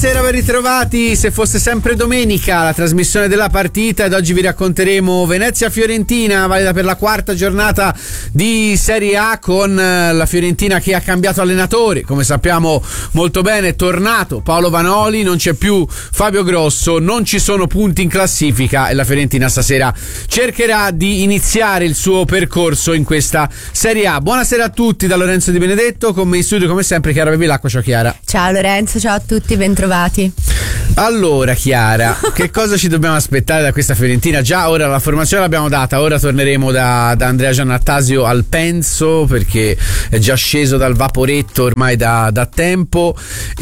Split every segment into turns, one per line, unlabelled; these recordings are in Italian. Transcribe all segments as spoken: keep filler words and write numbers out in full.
Buonasera, ben ritrovati. Se fosse sempre domenica, la trasmissione della partita, ed oggi vi racconteremo Venezia-Fiorentina, valida per la quarta giornata di Serie A, con la Fiorentina che ha cambiato allenatore, come sappiamo molto bene. È tornato Paolo Vanoli, non c'è più Fabio Grosso, non ci sono punti in classifica e la Fiorentina stasera cercherà di iniziare il suo percorso in questa Serie A. Buonasera a tutti da Lorenzo Di Benedetto, con me in studio come sempre Chiara Bevilacqua. Ciao Chiara.
Ciao Lorenzo, ciao a tutti, bentrovati.
Allora Chiara, che cosa ci dobbiamo aspettare da questa Fiorentina? Già ora la formazione l'abbiamo data, ora torneremo da, da Andrea Giannattasio al Penso, perché è già sceso dal vaporetto ormai da, da tempo,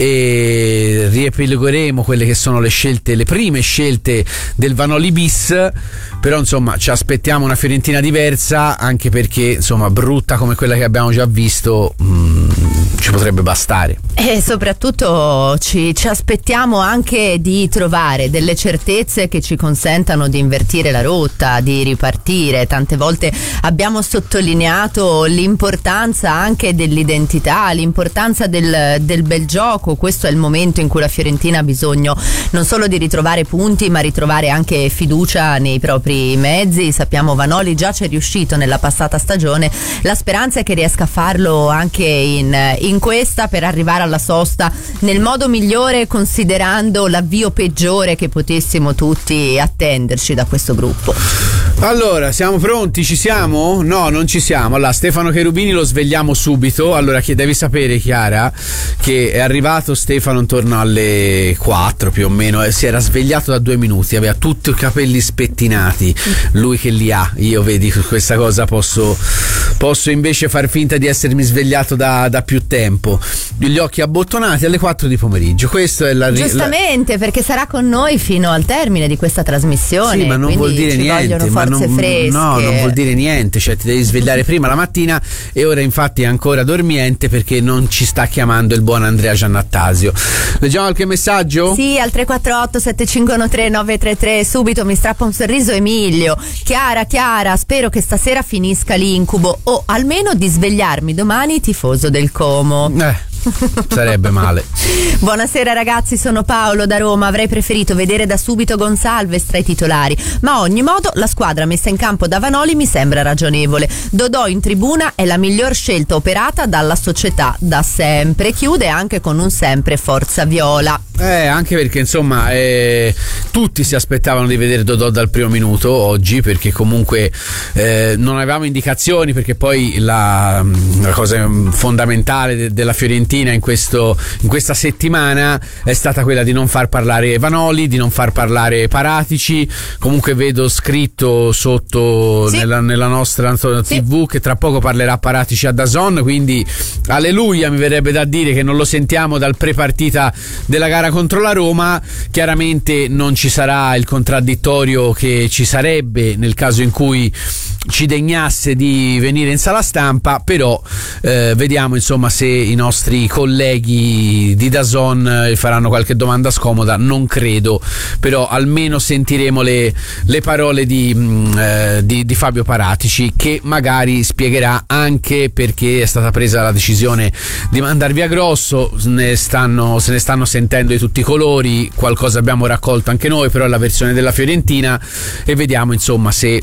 e riepilogheremo quelle che sono le scelte, le prime scelte del Vanoli bis. Però insomma ci aspettiamo una Fiorentina diversa, anche perché insomma brutta come quella che abbiamo già visto mh, ci potrebbe bastare.
E soprattutto ci, ci aspettiamo anche di trovare delle certezze che ci consentano di invertire la rotta, di ripartire. Tante volte abbiamo sottolineato l'importanza anche dell'identità, l'importanza del, del bel gioco. Questo è il momento in cui la Fiorentina ha bisogno non solo di ritrovare punti, ma ritrovare anche fiducia nei propri mezzi. Sappiamo Vanoli già c'è riuscito nella passata stagione, la speranza è che riesca a farlo anche in, in questa, per arrivare alla sosta nel modo migliore, considerando l'avvio peggiore che potessimo tutti attenderci da questo gruppo.
Allora, siamo pronti? Ci siamo? No, non ci siamo. Allora, Stefano Cherubini lo svegliamo subito. Allora, che devi sapere, Chiara, che è arrivato Stefano intorno alle quattro più o meno, e si era svegliato da due minuti, aveva tutti i capelli spettinati, lui che li ha. Io, vedi, questa cosa posso posso invece far finta di essermi svegliato da, da più tempo. Gli occhi abbottonati alle quattro di pomeriggio. Questo è la
giustamente, la... perché sarà con noi fino al termine di questa trasmissione.
Sì, ma non vuol dire niente, ma non, no, non vuol dire niente, cioè ti devi svegliare prima la mattina, e ora infatti è ancora dormiente perché non ci sta chiamando il buon Andrea Giannattasio. Leggiamo qualche messaggio?
Sì, al tre quattro otto sette cinque uno tre nove tre tre. Subito mi strappa un sorriso Emilio. Chiara, Chiara, spero che stasera finisca l'incubo, o almeno di svegliarmi domani tifoso del Como.
Eh sarebbe male.
Buonasera ragazzi, sono Paolo da Roma. Avrei preferito vedere da subito Gonçalves tra i titolari, ma a ogni modo la squadra messa in campo da Vanoli mi sembra ragionevole. Dodò in tribuna è la miglior scelta operata dalla società da sempre. Chiude anche con un sempre forza viola.
Eh, anche perché insomma eh, tutti si aspettavano di vedere Dodò dal primo minuto oggi, perché comunque eh, non avevamo indicazioni, perché poi la, la cosa fondamentale de- della Fiorentina in questo in questa settimana è stata quella di non far parlare Vanoli, di non far parlare Paratici. Comunque vedo scritto sotto sì. nella, nella nostra sì. tivù che tra poco parlerà Paratici a D A Z N, quindi alleluia, mi verrebbe da dire che non lo sentiamo dal pre-partita della gara contro la Roma. Chiaramente non ci sarà il contraddittorio che ci sarebbe nel caso in cui ci degnasse di venire in sala stampa, però eh, vediamo insomma se i nostri colleghi di D A Z N faranno qualche domanda scomoda. Non credo, però almeno sentiremo le, le parole di, eh, di, di Fabio Paratici, che magari spiegherà anche perché è stata presa la decisione di mandar via Grosso. Ne stanno, se ne stanno sentendo di tutti i colori, qualcosa abbiamo raccolto anche noi, però è la versione della Fiorentina, e vediamo insomma se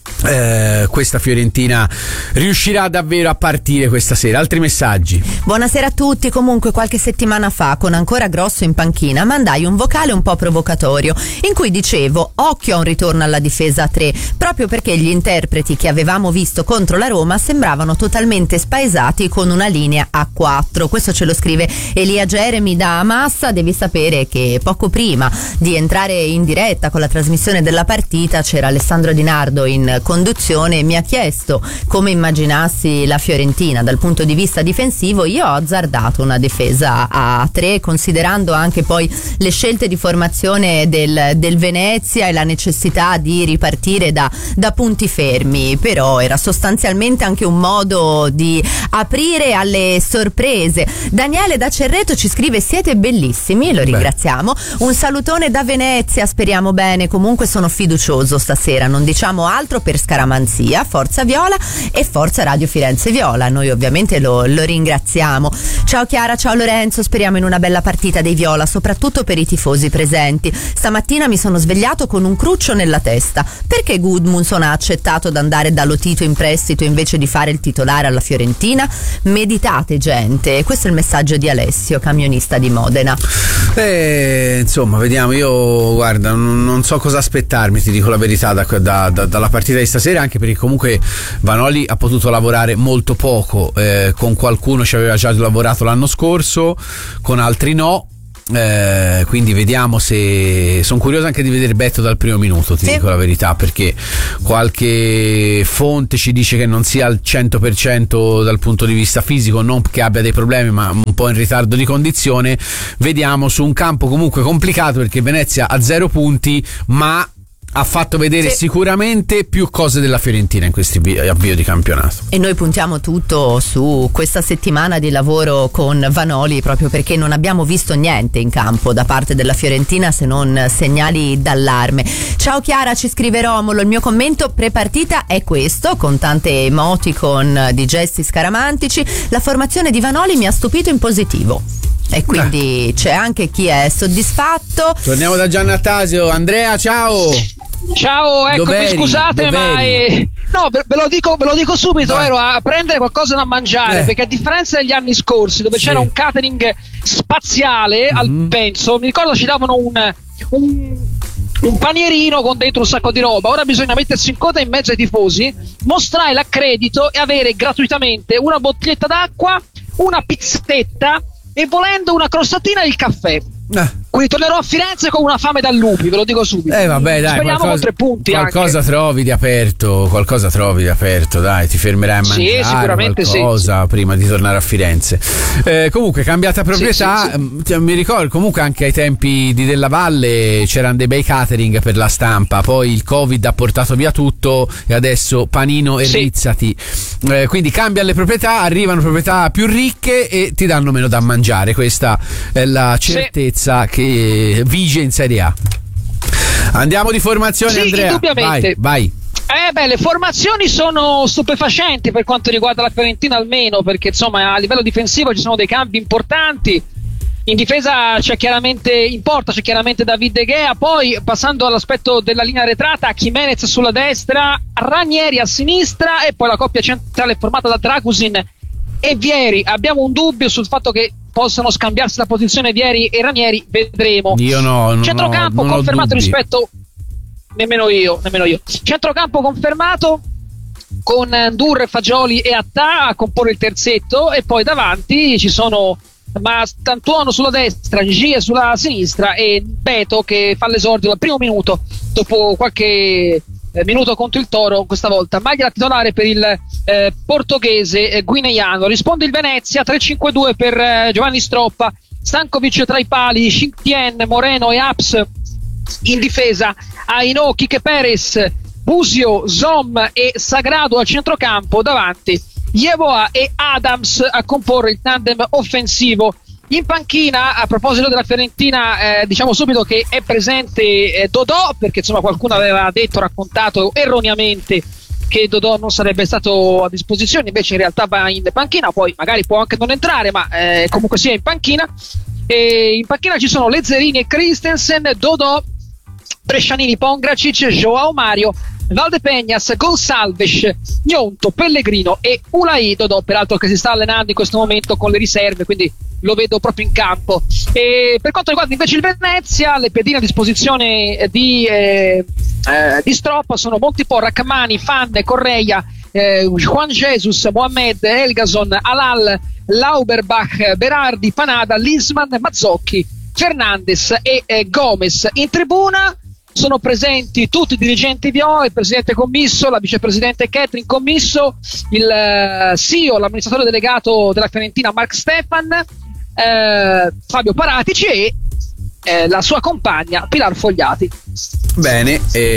Eh, questa Fiorentina riuscirà davvero a partire questa sera. Altri messaggi?
Buonasera a tutti. Comunque qualche settimana fa, con ancora Grosso in panchina, mandai un vocale un po' provocatorio in cui dicevo occhio a un ritorno alla difesa a tre, proprio perché gli interpreti che avevamo visto contro la Roma sembravano totalmente spaesati con una linea a quattro. Questo ce lo scrive Elia Jeremy da Massa. Devi sapere che poco prima di entrare in diretta con la trasmissione della partita c'era Alessandro Di Nardo in conduzione e mi ha chiesto come immaginassi la Fiorentina dal punto di vista difensivo. Io ho azzardato una difesa a tre, considerando anche poi le scelte di formazione del, del Venezia e la necessità di ripartire da, da punti fermi, però era sostanzialmente anche un modo di aprire alle sorprese. Daniele da Cerreto ci scrive siete bellissimi, lo ringraziamo. Beh. Un salutone da Venezia, speriamo bene, comunque sono fiducioso stasera, non diciamo altro per scaramanzia, forza Viola e forza Radio Firenze Viola. Noi ovviamente lo, lo ringraziamo. Ciao Chiara, ciao Lorenzo, speriamo in una bella partita dei Viola, soprattutto per i tifosi presenti. Stamattina mi sono svegliato con un cruccio nella testa. Perché Gudmundsson ha accettato di andare da Lotito in prestito invece di fare il titolare alla Fiorentina? Meditate, gente. Questo è il messaggio di Alessio, camionista di Modena.
Eh, insomma, vediamo. Io guarda, non, non so cosa aspettarmi, ti dico la verità, da, da, da, dalla partita di stasera, anche perché comunque Vanoli ha potuto lavorare molto poco, eh, con qualcuno ci aveva già lavorato l'anno scorso, con altri no. Eh, quindi vediamo se sono curioso anche di vedere Beto dal primo minuto, ti sì. dico la verità, perché qualche fonte ci dice che non sia al cento per cento dal punto di vista fisico, non che abbia dei problemi, ma un po' in ritardo di condizione. Vediamo su un campo comunque complicato, perché Venezia ha zero punti, ma ha fatto vedere sì. sicuramente più cose della Fiorentina in questi avvio di campionato.
E noi puntiamo tutto su questa settimana di lavoro con Vanoli, proprio perché non abbiamo visto niente in campo da parte della Fiorentina se non segnali d'allarme. Ciao Chiara, ci scrive Romolo, il mio commento pre-partita è questo, con tante emoticon di gesti scaramantici. La formazione di Vanoli mi ha stupito in positivo. E quindi eh. c'è anche chi è soddisfatto.
Torniamo da Giannattasio. Andrea, ciao.
Ciao, eccomi,
Dov'eri?
scusate,
Dov'eri?
ma eh, no, ve, ve lo dico, ve lo dico subito, Vai. ero a prendere qualcosa da mangiare, eh. perché a differenza degli anni scorsi, dove sì. c'era un catering spaziale mm-hmm. al penso, mi ricordo ci davano un, un un panierino con dentro un sacco di roba. Ora bisogna mettersi in coda in mezzo ai tifosi, mostrare l'accredito e avere gratuitamente una bottiglietta d'acqua, una pizzetta e volendo una crostatina e il caffè. Eh. Quindi tornerò a Firenze con una fame da lupi, ve lo dico subito.
Eh vabbè, dai,
speriamo
qualcosa,
con tre punti
qualcosa
anche.
trovi di aperto, qualcosa trovi di aperto, dai, ti fermerai a mangiare
sì, sicuramente
qualcosa
sì.
prima di tornare a Firenze. Eh, comunque cambiata proprietà,
sì, sì, sì.
mi ricordo comunque anche ai tempi di Della Valle c'erano dei bei catering per la stampa, poi il Covid ha portato via tutto e adesso panino e
sì.
rizzati. Eh, quindi cambia le proprietà, arrivano proprietà più ricche e ti danno meno da mangiare, questa è la certezza sì. che vige in Serie A. Andiamo di formazione,
sì,
Andrea.
Indubbiamente.
Vai, vai.
Eh beh, le formazioni sono stupefacenti per quanto riguarda la Fiorentina, almeno perché insomma a livello difensivo ci sono dei cambi importanti. In difesa c'è chiaramente in porta c'è chiaramente David De Gea, poi passando all'aspetto della linea arretrata, Jimenez sulla destra, Ranieri a sinistra e poi la coppia centrale formata da Dragusin e Vieri. Abbiamo un dubbio sul fatto che possano scambiarsi la posizione Vieri e Ranieri, vedremo.
Io no, no
centrocampo
non
confermato rispetto nemmeno io, nemmeno io. Centrocampo confermato con Ndur, Fagioli e Attà a comporre il terzetto e poi davanti ci sono Mastantuono sulla destra, Gie sulla sinistra e Beto che fa l'esordio dal primo minuto dopo qualche eh, minuto contro il Toro. Questa volta maglia titolare per il eh, portoghese eh, guineano. Risponde il Venezia, tre cinque due per eh, Giovanni Stroppa, Stankovic tra i pali, Xintien, Moreno e Aps in difesa, Aino, Kike Perez, Busio, Zom e Sagrado al centrocampo, davanti Yeboah e Adams a comporre il tandem offensivo. In panchina, a proposito della Fiorentina, eh, diciamo subito che è presente eh, Dodò, perché insomma qualcuno aveva detto, raccontato erroneamente che Dodò non sarebbe stato a disposizione, invece in realtà va in panchina, poi magari può anche non entrare, ma eh, comunque sia in panchina. E in panchina ci sono Lezzerini e Christensen, Dodò, Brescianini, Pongracic, Joao Mario, Valdepeñas, Gonçalves, Gnonto, Pellegrino e Ulai. Dodò peraltro che si sta allenando in questo momento con le riserve, quindi lo vedo proprio in campo. E per quanto riguarda invece il Venezia, le pedine a disposizione di, eh, eh, di Stroppa sono Montipò, Rachmani, Fan, Correia, eh, Juan Jesus, Mohamed, Elgason, Alal, Lauberbach, Berardi, Panada, Lisman, Mazzocchi, Fernandes e eh, Gomez. In tribuna sono presenti tutti i dirigenti Viola, il presidente commisso, la vicepresidente Catherine commisso, il uh, C E O, l'amministratore delegato della Fiorentina Mark Stefan, eh, Fabio Paratici e eh, la sua compagna Pilar Fogliati.
Bene,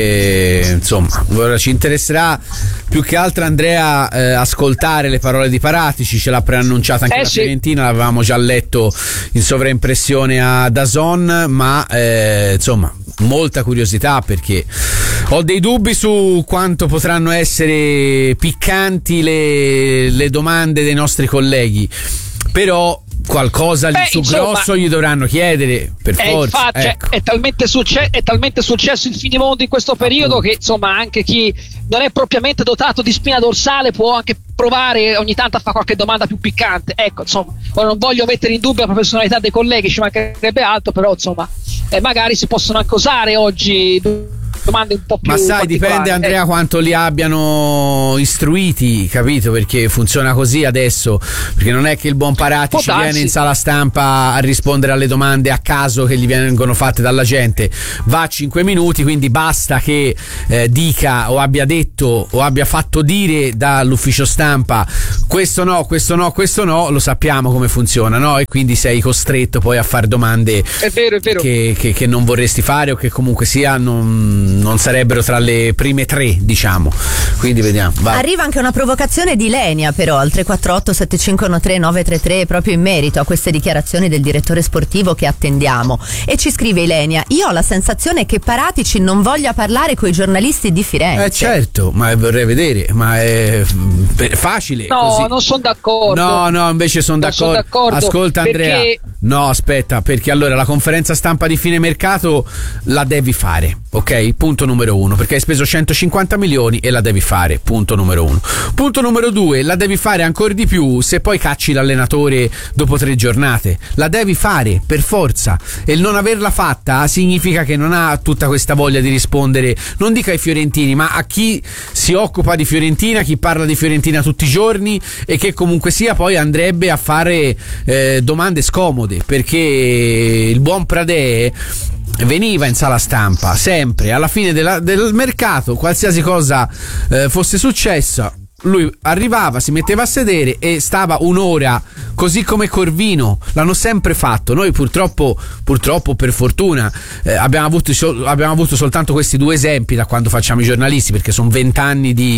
e, insomma, ora ci interesserà più che altro, Andrea, eh, ascoltare le parole di Paratici. Ce l'ha preannunciata anche
eh
la
sì.
Fiorentina, l'avevamo già letto in sovraimpressione a DAZN, ma eh, insomma, molta curiosità, perché ho dei dubbi su quanto potranno essere piccanti le, le domande dei nostri colleghi, però qualcosa
Beh,
su
insomma,
grosso gli dovranno chiedere, per
è,
forza.
infatti, cioè,
Ecco.
è, talmente succe- è talmente successo il finimondo in questo periodo che insomma anche chi non è propriamente dotato di spina dorsale può anche provare ogni tanto a fare qualche domanda più piccante. Ecco, insomma, ora non voglio mettere in dubbio la professionalità dei colleghi, ci mancherebbe altro, però insomma, eh, magari si possono anche osare oggi domande un po' più
ma sai,
particolari.
dipende, Andrea,
eh.
quanto li abbiano istruiti, capito? Perché funziona così adesso, perché non è che il buon Paratici
Può darsi.
viene in sala stampa a rispondere alle domande a caso che gli vengono fatte dalla gente, va a cinque minuti, quindi basta che eh, dica o abbia detto o abbia fatto dire dall'ufficio stampa questo no, questo no, questo no, lo sappiamo come funziona, no? E quindi sei costretto poi a fare domande
È vero, è vero.
Che, che, che non vorresti fare, o che comunque sia non non sarebbero tra le prime tre, diciamo. Quindi vediamo. Vai.
Arriva anche una provocazione di Lenia, però, al tre quattro otto sette cinque uno tre nove tre tre, proprio in merito a queste dichiarazioni del direttore sportivo che attendiamo. E ci scrive Ilenia: io ho la sensazione che Paratici non voglia parlare coi giornalisti di Firenze.
Eh certo, ma vorrei vedere, ma è facile
No,
così.
non sono d'accordo.
No, no, invece sono
Non son
d'accordo.
d'accordo,
Ascolta, Andrea.
perché-
No, aspetta, perché allora la conferenza stampa di fine mercato la devi fare, ok? Punto numero uno, perché hai speso centocinquanta milioni e la devi fare, punto numero uno. Punto numero due, la devi fare ancora di più se poi cacci l'allenatore dopo tre giornate. La devi fare, per forza. E il non averla fatta significa che non ha tutta questa voglia di rispondere, non dico ai fiorentini, ma a chi si occupa di Fiorentina, chi parla di Fiorentina tutti i giorni, e che comunque sia poi andrebbe a fare eh, domande scomode, perché il buon Pradè veniva in sala stampa sempre alla fine della, del mercato, qualsiasi cosa eh, fosse successa. Lui arrivava, si metteva a sedere e stava un'ora, così come Corvino, l'hanno sempre fatto. Noi purtroppo, purtroppo per fortuna, eh, abbiamo, avuto, abbiamo avuto soltanto questi due esempi da quando facciamo i giornalisti, perché sono vent'anni di,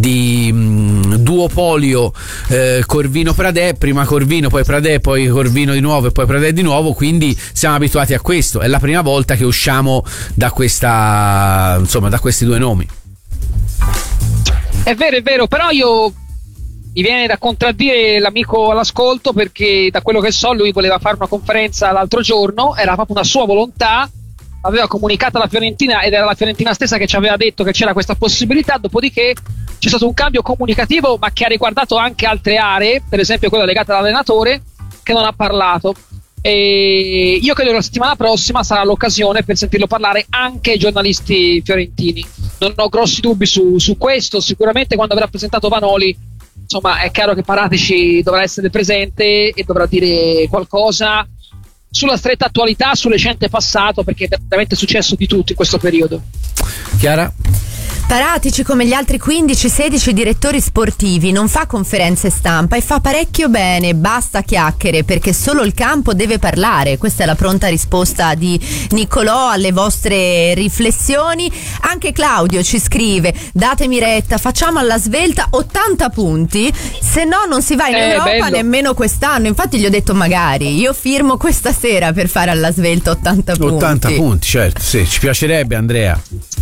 di mh, duopolio eh, Corvino-Pradè, prima Corvino, poi Pradè, poi Corvino di nuovo e poi Pradè di nuovo, quindi siamo abituati a questo. È la prima volta che usciamo da questa, insomma, da questi due nomi.
È vero, è vero, però io mi viene da contraddire l'amico all'ascolto, perché da quello che so lui voleva fare una conferenza l'altro giorno, era proprio una sua volontà, aveva comunicato alla Fiorentina ed era la Fiorentina stessa che ci aveva detto che c'era questa possibilità. Dopodiché c'è stato un cambio comunicativo, ma che ha riguardato anche altre aree, per esempio quella legata all'allenatore, che non ha parlato. E io credo che la settimana prossima sarà l'occasione per sentirlo parlare anche ai giornalisti fiorentini. Non ho grossi dubbi su, su questo. Sicuramente quando avrà presentato Vanoli, insomma, è chiaro che Paratici dovrà essere presente e dovrà dire qualcosa sulla stretta attualità, sul recente passato, perché è veramente successo di tutto in questo periodo.
Chiara?
Paratici, come gli altri quindici sedici direttori sportivi, non fa conferenze stampa e fa parecchio bene. Basta chiacchiere, perché solo il campo deve parlare. Questa è la pronta risposta di Niccolò alle vostre riflessioni. Anche Claudio ci scrive: datemi retta, facciamo alla svelta ottanta punti, se no non si va in
Eh,
Europa
bello.
nemmeno quest'anno. Infatti gli ho detto magari io firmo questa sera per fare alla svelta ottanta punti.
ottanta punti, certo, sì, ci piacerebbe, Andrea.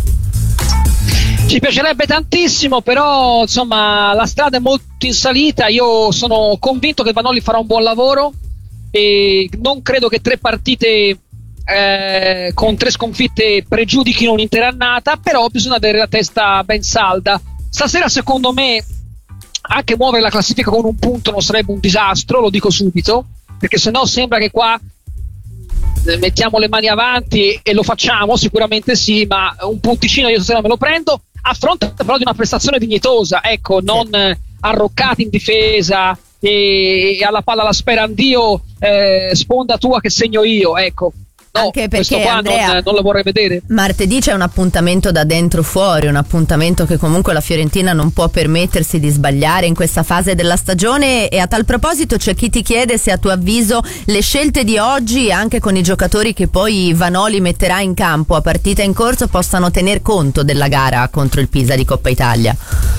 Ci piacerebbe tantissimo, però insomma la strada è molto in salita. Io sono convinto che Vanoli farà un buon lavoro e non credo che tre partite eh, con tre sconfitte pregiudichino un'intera annata, però bisogna avere la testa ben salda. Stasera secondo me anche muovere la classifica con un punto non sarebbe un disastro, lo dico subito, perché sennò sembra che qua mettiamo le mani avanti, e lo facciamo sicuramente sì, ma un punticino io stasera me lo prendo, a fronte però di una prestazione dignitosa, ecco, non eh, arroccati in difesa e, e alla palla la sperand'io, eh, sponda tua che segno io, ecco,
Anche perché,
questo qua
Andrea,
non, non lo vorrei vedere.
Martedì c'è un appuntamento da dentro fuori, un appuntamento che comunque la Fiorentina non può permettersi di sbagliare in questa fase della stagione, e a tal proposito c'è chi ti chiede se a tuo avviso le scelte di oggi, anche con i giocatori che poi Vanoli metterà in campo a partita in corso, possano tener conto della gara contro il Pisa di Coppa Italia.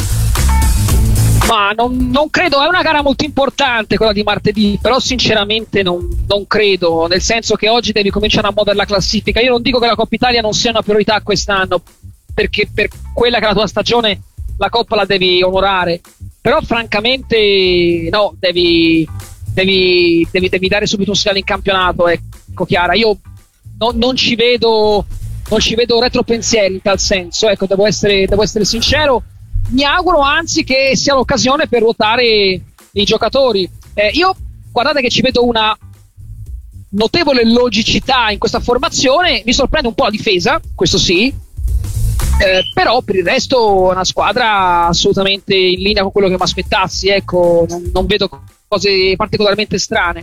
Ma non, non credo, è una gara molto importante quella di martedì, però sinceramente non, non credo, nel senso che oggi devi cominciare a muovere la classifica. Io non dico che la Coppa Italia non sia una priorità quest'anno, perché per quella che è la tua stagione la Coppa la devi onorare, però francamente no, devi, devi, devi, devi dare subito un segnale in campionato, ecco Chiara. Io non, non ci vedo non ci vedo retropensieri in tal senso, ecco, devo essere, devo essere sincero. Mi auguro anzi che sia l'occasione per ruotare i giocatori. Eh, io guardate che ci vedo una notevole logicità in questa formazione, mi sorprende un po' la difesa, questo sì, eh, però per il resto è una squadra assolutamente in linea con quello che mi aspettassi, ecco, non, non vedo cose particolarmente strane.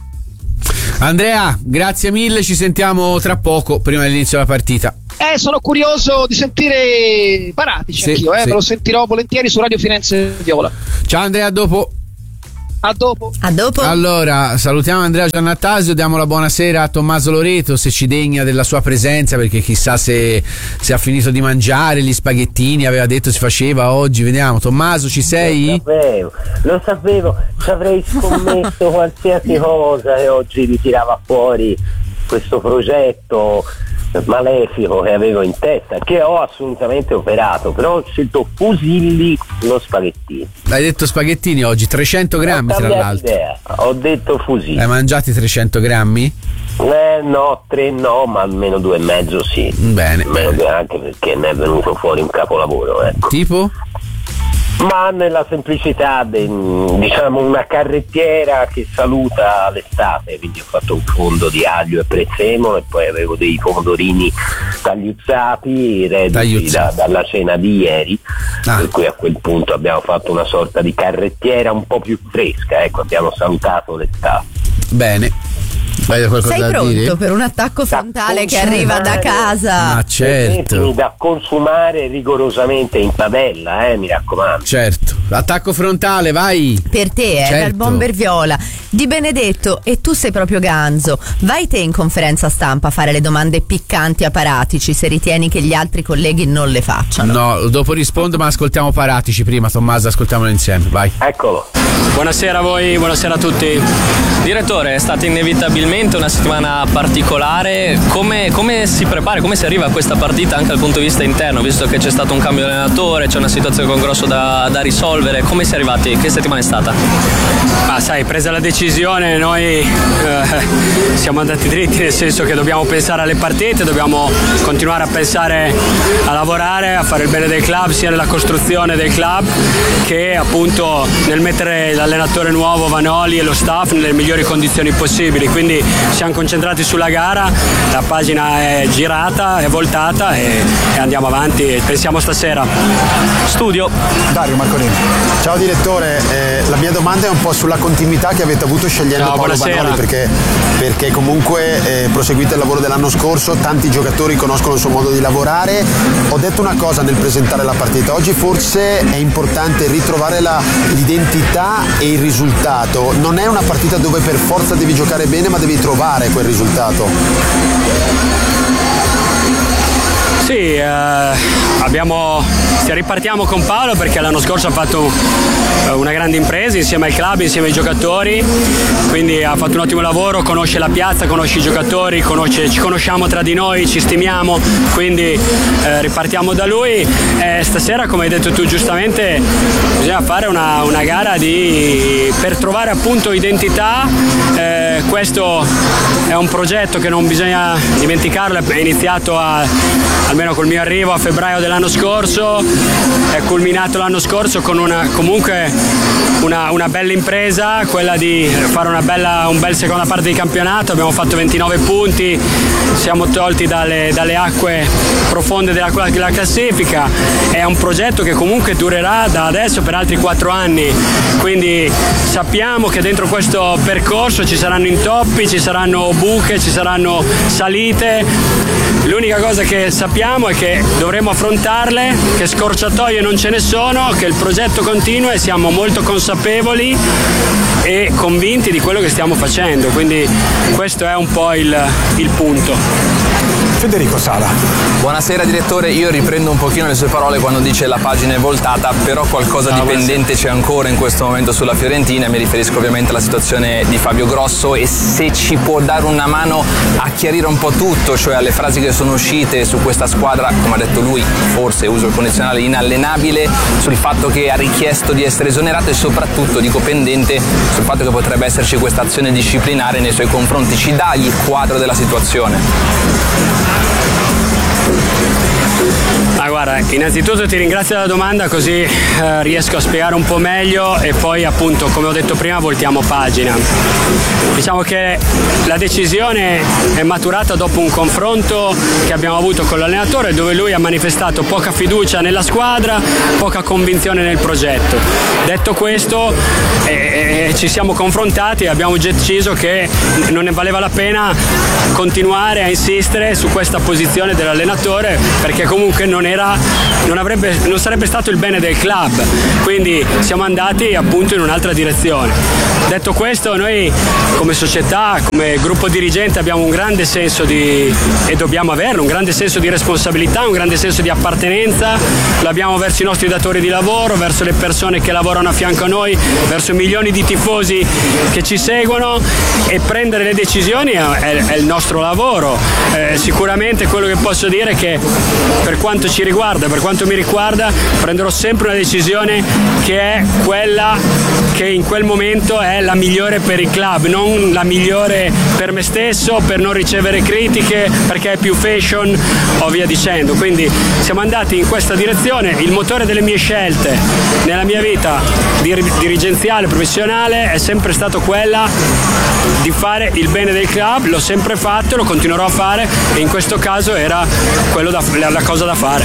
Andrea, grazie mille, ci sentiamo tra poco, prima dell'inizio della partita.
Eh, sono curioso di sentire Paratici, sì, anch'io, eh, sì. Me lo sentirò volentieri su Radio Firenze Viola.
Ciao Andrea, a dopo.
A dopo.
A dopo.
Allora, salutiamo Andrea Giannattasio, diamo la buonasera a Tommaso Loreto, se ci degna della sua presenza, perché chissà se, se ha finito di mangiare gli spaghettini, aveva detto si faceva oggi. Vediamo, Tommaso, ci sei?
Lo sapevo, lo sapevo, ci avrei scommesso qualsiasi cosa e oggi ritirava fuori questo progetto malefico che avevo in testa, che ho assolutamente operato, però ho scelto fusilli, non spaghettini.
Hai detto spaghettini oggi, trecento grammi tra l'altro.
Idea. Ho detto fusilli.
Hai mangiati trecento grammi?
Eh no, tre no, ma almeno due e mezzo sì.
Bene.
Almeno due, anche perché ne è venuto fuori un capolavoro, ecco.
Tipo?
Ma nella semplicità di, diciamo, una carrettiera che saluta l'estate, quindi ho fatto un fondo di aglio e prezzemolo e poi avevo dei pomodorini tagliuzzati reduci da, dalla cena di ieri, ah. Per cui a quel punto abbiamo fatto una sorta di carrettiera un po' più fresca, ecco, abbiamo salutato l'estate.
Bene.
Sei pronto dire? Per un attacco frontale che arriva da casa?
Ma certo.
Da consumare rigorosamente in padella, eh, mi raccomando.
Certo. Attacco frontale, vai.
Per te, eh, certo. Dal Bomber Viola. Di Benedetto, e tu sei proprio ganzo. Vai te in conferenza stampa a fare le domande piccanti a Paratici, se ritieni che gli altri colleghi non le facciano.
No, dopo rispondo, ma ascoltiamo Paratici prima, Tommaso, ascoltiamolo insieme, vai.
Eccolo.
Buonasera a voi, buonasera a tutti. Direttore, è stata inevitabilmente una settimana particolare. Come, come si prepara, come si arriva a questa partita anche dal punto di vista interno, visto che c'è stato un cambio di allenatore, c'è una situazione con Grosso da, da risolvere? Come si è arrivati? Che settimana è stata?
Ma sai, presa la decisione, noi eh, siamo andati dritti, nel senso che dobbiamo pensare alle partite, dobbiamo continuare a pensare a lavorare, a fare il bene del club, sia nella costruzione del club che appunto nel mettere l'allenatore nuovo Vanoli e lo staff nelle migliori condizioni possibili. Quindi siamo concentrati sulla gara, la pagina è girata, è voltata e, e andiamo avanti e pensiamo stasera.
Studio.
Dario Marcolini. Ciao direttore, eh, la mia domanda è un po' sulla continuità che avete avuto scegliendo
Ciao,
Paolo
buonasera.
Vanoli, perché, perché comunque eh, proseguite il lavoro dell'anno scorso, tanti giocatori conoscono il suo modo di lavorare. Ho detto una cosa nel presentare la partita, oggi forse è importante ritrovare la, l'identità e il risultato. Non è una partita dove per forza devi giocare bene, ma devi trovare quel risultato.
Sì, eh, abbiamo, ripartiamo con Paolo perché l'anno scorso ha fatto una grande impresa insieme al club, insieme ai giocatori, quindi ha fatto un ottimo lavoro, conosce la piazza, conosce i giocatori, conosce, ci conosciamo tra di noi, ci stimiamo, quindi eh, ripartiamo da lui. E stasera, come hai detto tu giustamente, bisogna fare una, una gara di, per trovare appunto identità. Eh, questo è un progetto che non bisogna dimenticarlo, è iniziato a, almeno col mio arrivo a febbraio dell'anno scorso, è culminato l'anno scorso con una, comunque una, una bella impresa, quella di fare una bella, un bel seconda parte di campionato. Abbiamo fatto ventinove punti, siamo tolti dalle, dalle acque profonde della, della classifica. È un progetto che comunque durerà da adesso per altri quattro anni, quindi sappiamo che dentro questo percorso ci saranno intoppi, ci saranno buche, ci saranno salite. L'unica cosa che sappiamo è che dovremo affrontarle, che scorciatoie non ce ne sono, che il progetto continua e siamo molto consapevoli e convinti di quello che stiamo facendo, quindi questo è un po' il, il punto.
Federico Sala.
Buonasera direttore, io riprendo un pochino le sue parole quando dice la pagina è voltata, però qualcosa di pendente c'è ancora in questo momento sulla Fiorentina. Mi riferisco ovviamente alla situazione di Fabio Grosso, e se ci può dare una mano a chiarire un po' tutto, cioè alle frasi che sono uscite su questa squadra, come ha detto lui, forse uso il condizionale, inallenabile, sul fatto che ha richiesto di essere esonerato e soprattutto, dico pendente, sul fatto che potrebbe esserci questa azione disciplinare nei suoi confronti. Ci dà il quadro della situazione?
Ah, guarda, innanzitutto ti ringrazio della domanda, così eh, riesco a spiegare un po' meglio e poi appunto, come ho detto prima, voltiamo pagina. Diciamo che la decisione è maturata dopo un confronto che abbiamo avuto con l'allenatore, dove lui ha manifestato poca fiducia nella squadra, poca convinzione nel progetto. Detto questo, eh, eh, ci siamo confrontati e abbiamo deciso che non ne valeva la pena continuare a insistere su questa posizione dell'allenatore, perché comunque non era, non avrebbe, non sarebbe stato il bene del club, quindi siamo andati appunto in un'altra direzione. Detto questo, noi come società, come gruppo dirigente abbiamo un grande senso di, e dobbiamo averlo, un grande senso di responsabilità, un grande senso di appartenenza, l'abbiamo verso i nostri datori di lavoro, verso le persone che lavorano a fianco a noi, verso milioni di tifosi che ci seguono, e prendere le decisioni è, è, è il nostro lavoro. Eh, sicuramente quello che posso dire è che per quanto ci riguarda, per quanto mi riguarda, prenderò sempre una decisione che è quella che in quel momento è la migliore per il club, non la migliore per me stesso, per non ricevere critiche, perché è più fashion o via dicendo. Quindi siamo andati in questa direzione. Il motore delle mie scelte nella mia vita dir- dirigenziale, professionale, è sempre stato quella di fare il bene del club. L'ho sempre fatto, lo continuerò a fare, e in questo caso era quello da, la, la cosa da fare.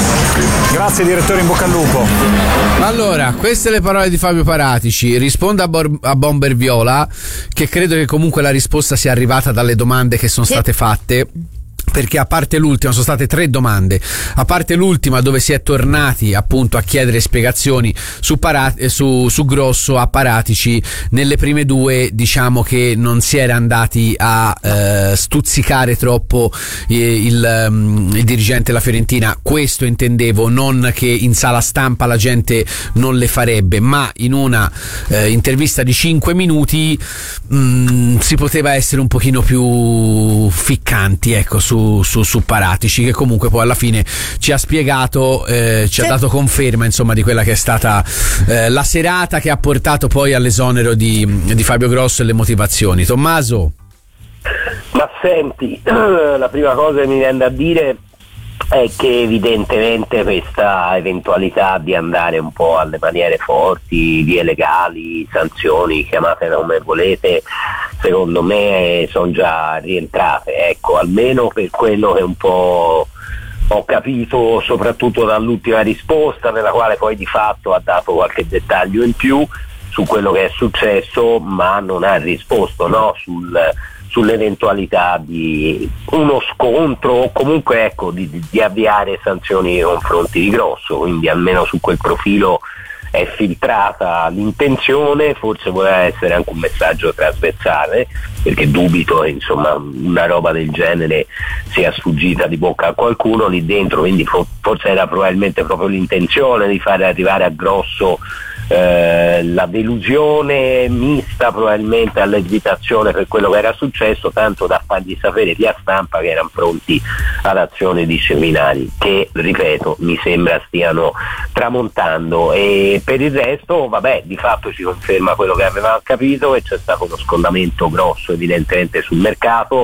Grazie direttore, in bocca al lupo.
Allora, queste le parole di Fabio Paratici. Risponde a, Bor- a Bomber Viola, che credo che comunque la risposta sia arrivata dalle domande che sono state fatte, perché a parte l'ultima, sono state tre domande, a parte l'ultima dove si è tornati appunto a chiedere spiegazioni su, Parat- su, su Grosso a Paratici, nelle prime due diciamo che non si era andati a eh, stuzzicare troppo eh, il, um, il dirigente della Fiorentina. Questo intendevo, non che in sala stampa la gente non le farebbe, ma in una eh, intervista di cinque minuti mh, si poteva essere un pochino più ficcanti, ecco, su Su, su Paratici, che comunque poi alla fine ci ha spiegato, eh, ci sì. ha dato conferma insomma di quella che è stata eh, la serata che ha portato poi all'esonero di, di Fabio Grosso e le motivazioni. Tommaso?
Ma senti, la prima cosa che mi viene da dire è che evidentemente questa eventualità di andare un po' alle maniere forti, vie legali, sanzioni, chiamatele come volete, secondo me sono già rientrate, ecco, almeno per quello che un po' ho capito soprattutto dall'ultima risposta, nella quale poi di fatto ha dato qualche dettaglio in più su quello che è successo, ma non ha risposto, no, sul sull'eventualità di uno scontro o comunque ecco di, di avviare sanzioni nei confronti di Grosso, quindi almeno su quel profilo è filtrata l'intenzione. Forse voleva essere anche un messaggio trasversale, perché dubito che insomma una roba del genere sia sfuggita di bocca a qualcuno lì dentro, quindi forse era probabilmente proprio l'intenzione di fare arrivare a Grosso Eh, la delusione mista probabilmente all'esitazione per quello che era successo, tanto da fargli sapere via stampa che erano pronti ad azioni disciplinari, che ripeto mi sembra stiano tramontando. E per il resto vabbè, di fatto ci conferma quello che avevamo capito, che c'è stato uno scondamento grosso evidentemente sul mercato,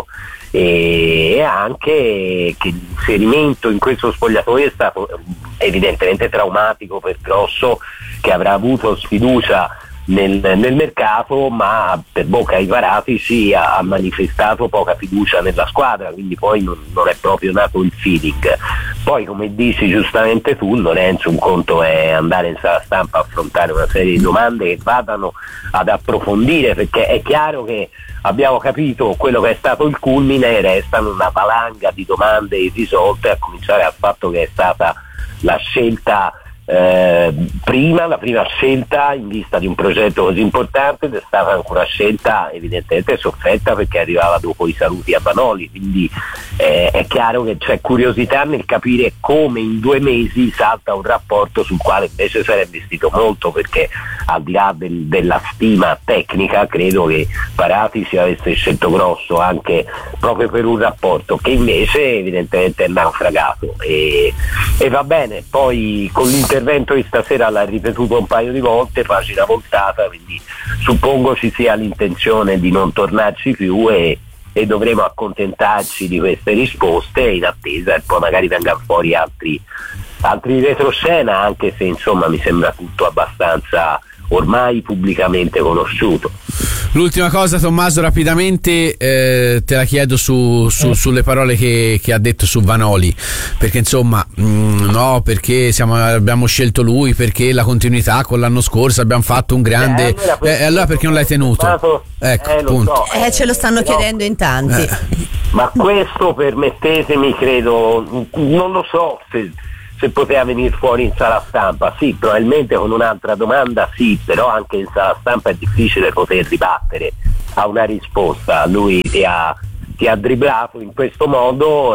e, e anche che l'inserimento in questo spogliatoio è stato evidentemente traumatico per Grosso, che avrà avuto sfiducia Nel, nel mercato, ma per bocca ai Paratici ha, ha manifestato poca fiducia nella squadra, quindi poi non, non è proprio nato il feeling. Poi, come dici giustamente tu, Lorenzo, un conto è andare in sala stampa a affrontare una serie di domande che vadano ad approfondire, perché è chiaro che abbiamo capito quello che è stato il culmine e restano una valanga di domande irrisolte, a cominciare dal fatto che è stata la scelta Eh, prima, la prima scelta in vista di un progetto così importante, ed è stata anche una scelta evidentemente sofferta perché arrivava dopo i saluti a Vanoli, quindi eh, è chiaro che c'è curiosità nel capire come in due mesi salta un rapporto sul quale invece si era investito molto, perché al di là del, della stima tecnica credo che Paratici avesse scelto Grosso anche proprio per un rapporto che invece evidentemente è naufragato, e, e va bene. Poi con l'intervento di stasera l'ha ripetuto un paio di volte, pagina voltata, quindi suppongo ci sia l'intenzione di non tornarci più, e, e dovremo accontentarci di queste risposte in attesa e poi magari vengano fuori altri, altri retroscena, anche se insomma mi sembra tutto abbastanza ormai pubblicamente conosciuto.
L'ultima cosa, Tommaso, rapidamente eh, te la chiedo su, su, sulle parole che, che ha detto su Vanoli, perché insomma mh, no, perché siamo, abbiamo scelto lui, perché la continuità con l'anno scorso abbiamo fatto un grande eh, allora, eh, allora perché non l'hai tenuto?
Stato,
ecco,
eh,
punto.
So,
eh, ce lo stanno
però,
chiedendo in tanti.
Eh.
Ma questo, permettetemi, credo, non lo so se se poteva venire fuori in sala stampa, sì, probabilmente con un'altra domanda sì, però anche in sala stampa è difficile poter ribattere a una risposta. Lui ti ha, ti ha dribblato in questo modo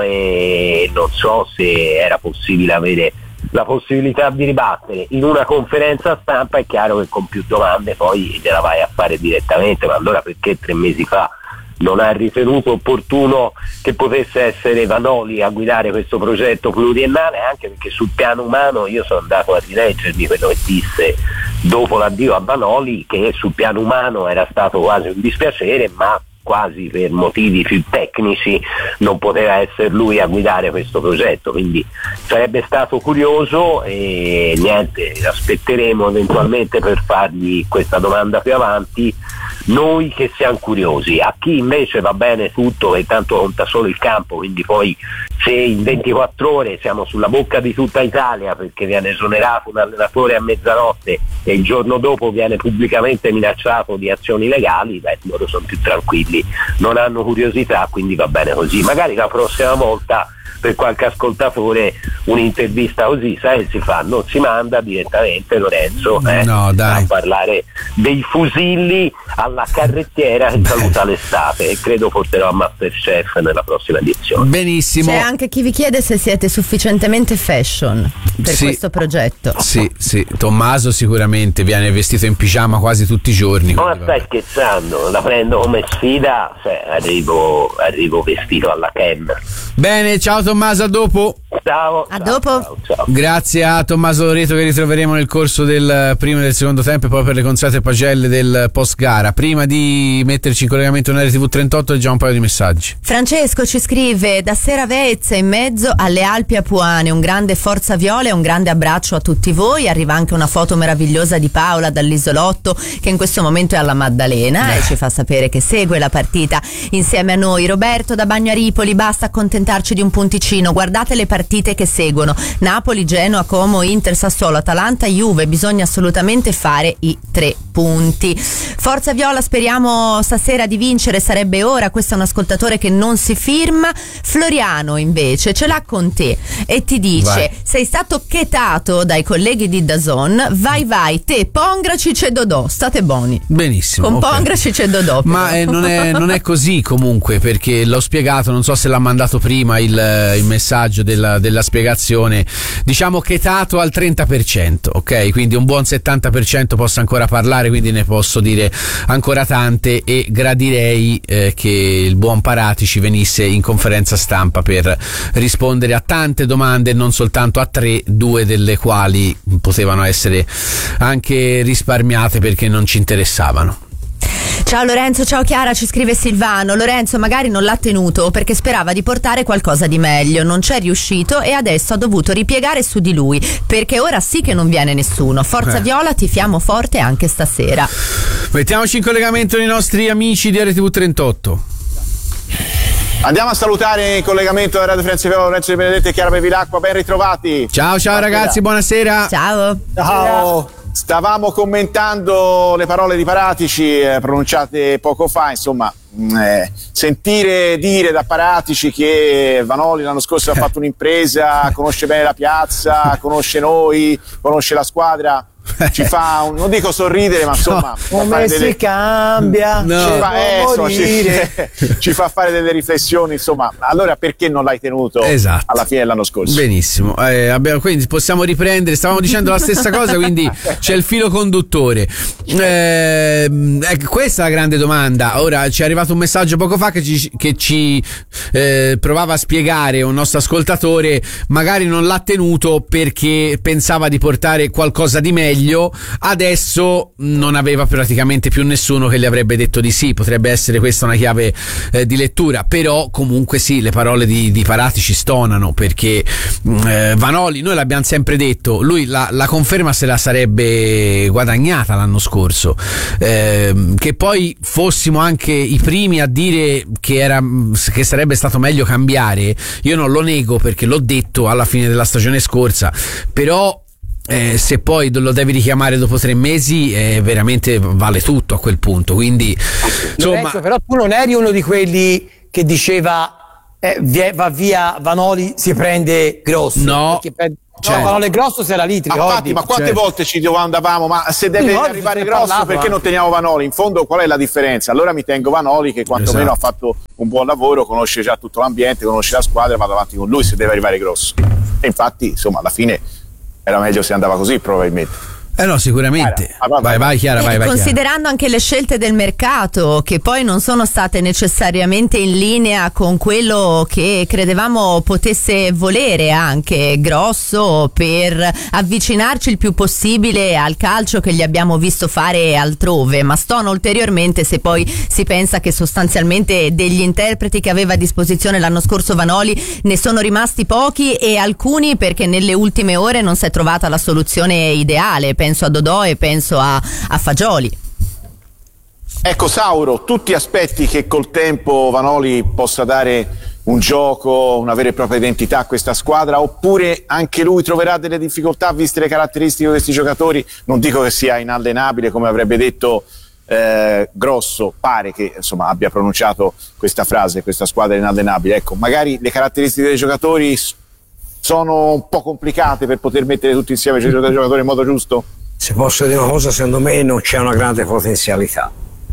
e non so se era possibile avere la possibilità di ribattere. In una conferenza stampa è chiaro che con più domande poi gliela vai a fare direttamente, ma allora perché tre mesi fa non ha ritenuto opportuno che potesse essere Vanoli a guidare questo progetto pluriennale? Anche perché sul piano umano io sono andato a rileggermi quello che disse dopo l'addio a Vanoli, che sul piano umano era stato quasi un dispiacere, ma quasi per motivi più tecnici non poteva essere lui a guidare questo progetto, quindi sarebbe stato curioso e niente, aspetteremo eventualmente per fargli questa domanda più avanti, noi che siamo curiosi. A chi invece va bene tutto e tanto conta solo il campo, quindi poi se in ventiquattro ore siamo sulla bocca di tutta Italia perché viene esonerato un allenatore a mezzanotte e il giorno dopo viene pubblicamente minacciato di azioni legali, beh, loro sono più tranquilli, non hanno curiosità, quindi va bene così. Magari la prossima volta per qualche ascoltatore un'intervista così, sai, si fa, non si manda direttamente Lorenzo eh,
no, dai.
a parlare dei fusilli alla carrettiera che saluta l'estate, e credo porterò a Masterchef nella prossima edizione.
Benissimo.
C'è anche chi vi chiede se siete sufficientemente fashion per
sì.
questo progetto.
Sì, sì, Tommaso sicuramente viene vestito in pigiama quasi tutti i giorni.
Ma stai scherzando, la prendo come sfida, cioè, arrivo, arrivo vestito alla Ken.
Bene, ciao Tommaso, a dopo.
Ciao.
A
ciao,
dopo.
Ciao, ciao.
Grazie a Tommaso Loreto, che ritroveremo nel corso del primo e del secondo tempo e poi per le consuete pagelle del post gara. Prima di metterci in collegamento in R T V trentotto leggiamo un paio di messaggi.
Francesco ci scrive: da Seravezza in mezzo alle Alpi Apuane, un grande forza viola e un grande abbraccio a tutti voi. Arriva anche una foto meravigliosa di Paola dall'isolotto che in questo momento è alla Maddalena eh. e ci fa sapere che segue la partita insieme a noi. Roberto da Bagnaripoli: basta accontentarci di un punticino, guardate le partite che seguono: Napoli, Genoa, Como, Inter, Sassuolo, Atalanta, Juve, bisogna assolutamente fare i tre punti. Forza Viola, speriamo stasera di vincere, sarebbe ora. Questo è un ascoltatore che non si firma. Floriano invece ce l'ha con te e ti dice: vai. Sei stato chetato dai colleghi di DAZN, vai vai te Pongracic e Dodò, state buoni.
Benissimo,
con
okay.
Pongracic e Dodò
ma eh, non, è, non è così comunque, perché l'ho spiegato, non so se l'ha mandato prima il, il messaggio della, della spiegazione. Diciamo chetato al trenta per cento, ok, quindi un buon settanta per cento posso ancora parlare, quindi ne posso dire ancora tante, e gradirei eh, che il buon Paratici venisse in conferenza stampa per rispondere a tante domande, non soltanto a tre, due delle quali potevano essere anche risparmiate perché non ci interessavano.
Ciao Lorenzo, ciao Chiara, ci scrive Silvano. Lorenzo magari non l'ha tenuto perché sperava di portare qualcosa di meglio, non c'è riuscito e adesso ha dovuto ripiegare su di lui, perché ora sì che non viene nessuno. Forza
eh.
Viola, tifiamo forte anche stasera.
Mettiamoci in collegamento i nostri amici di R T V trentotto.
Andiamo a salutare in collegamento da Radio Firenze Viola Lorenzo Di Benedetto e Chiara Bevilacqua, ben ritrovati.
Ciao ciao ragazzi, buonasera.
Ciao.
Ciao. Stavamo commentando le parole di Paratici eh, pronunciate poco fa, insomma, eh, sentire dire da Paratici che Vanoli l'anno scorso ha fatto un'impresa, conosce bene la piazza, conosce noi, conosce la squadra, ci fa, un, non dico sorridere, ma insomma,
no, come si
delle...
cambia,
no. ci, fa, eh, insomma, ci, ci fa fare delle riflessioni, insomma, allora perché non l'hai tenuto
esatto.
alla fine dell'anno scorso?
Benissimo, eh, abbiamo, quindi possiamo riprendere, stavamo dicendo la stessa cosa, quindi c'è il filo conduttore. Eh, ecco, questa è la grande domanda. Ora ci è arrivato un messaggio poco fa che ci, che ci eh, provava a spiegare un nostro ascoltatore, magari non l'ha tenuto perché pensava di portare qualcosa di meglio. Adesso non aveva praticamente più nessuno che gli avrebbe detto di sì, potrebbe essere questa una chiave eh, di lettura, però comunque sì, le parole di, di Paratici stonano, perché eh, Vanoli, noi l'abbiamo sempre detto, lui la, la conferma se la sarebbe guadagnata l'anno scorso, eh, che poi fossimo anche i primi a dire che, era, che sarebbe stato meglio cambiare, io non lo nego perché l'ho detto alla fine della stagione scorsa, però Eh, se poi lo devi richiamare dopo tre mesi eh, veramente vale tutto a quel punto, quindi insomma.
Lorenzo, però tu non eri uno di quelli che diceva eh, va via Vanoli, si prende Grosso,
no,
prende...
Cioè,
no, Vanoli Grosso se era lì, ti ricordi?
ma quante
cioè.
volte ci domandavamo, ma se deve
ricordi,
arrivare
se
Grosso
parlato,
perché
eh.
non teniamo Vanoli? In fondo qual è la differenza? Allora mi tengo Vanoli che quantomeno
esatto.
ha fatto un buon lavoro, conosce già tutto l'ambiente, conosce la squadra, vado avanti con lui se deve arrivare Grosso. E infatti insomma alla fine era meglio se andava così probabilmente.
Eh no, sicuramente.
Ah, vai, vai,
vai, vai Chiara, vai, vai.
Considerando
Chiara.
anche le scelte del mercato, che poi non sono state necessariamente in linea con quello che credevamo potesse volere anche Grosso, per avvicinarci il più possibile al calcio che gli abbiamo visto fare altrove, ma stona ulteriormente se poi si pensa che sostanzialmente degli interpreti che aveva a disposizione l'anno scorso Vanoli ne sono rimasti pochi, e alcuni perché nelle ultime ore non si è trovata la soluzione ideale. Penso a Dodò e penso a, a Fagioli.
Ecco Sauro, tutti aspetti che col tempo Vanoli possa dare un gioco, una vera e propria identità a questa squadra, oppure anche lui troverà delle difficoltà viste le caratteristiche di questi giocatori? Non dico che sia inallenabile come avrebbe detto eh, Grosso, pare che insomma abbia pronunciato questa frase, questa squadra è inallenabile, ecco, magari le caratteristiche dei giocatori sono un po' complicate per poter mettere tutti insieme i giocatori in modo giusto?
Se posso dire una cosa, secondo me non c'è una grande potenzialità.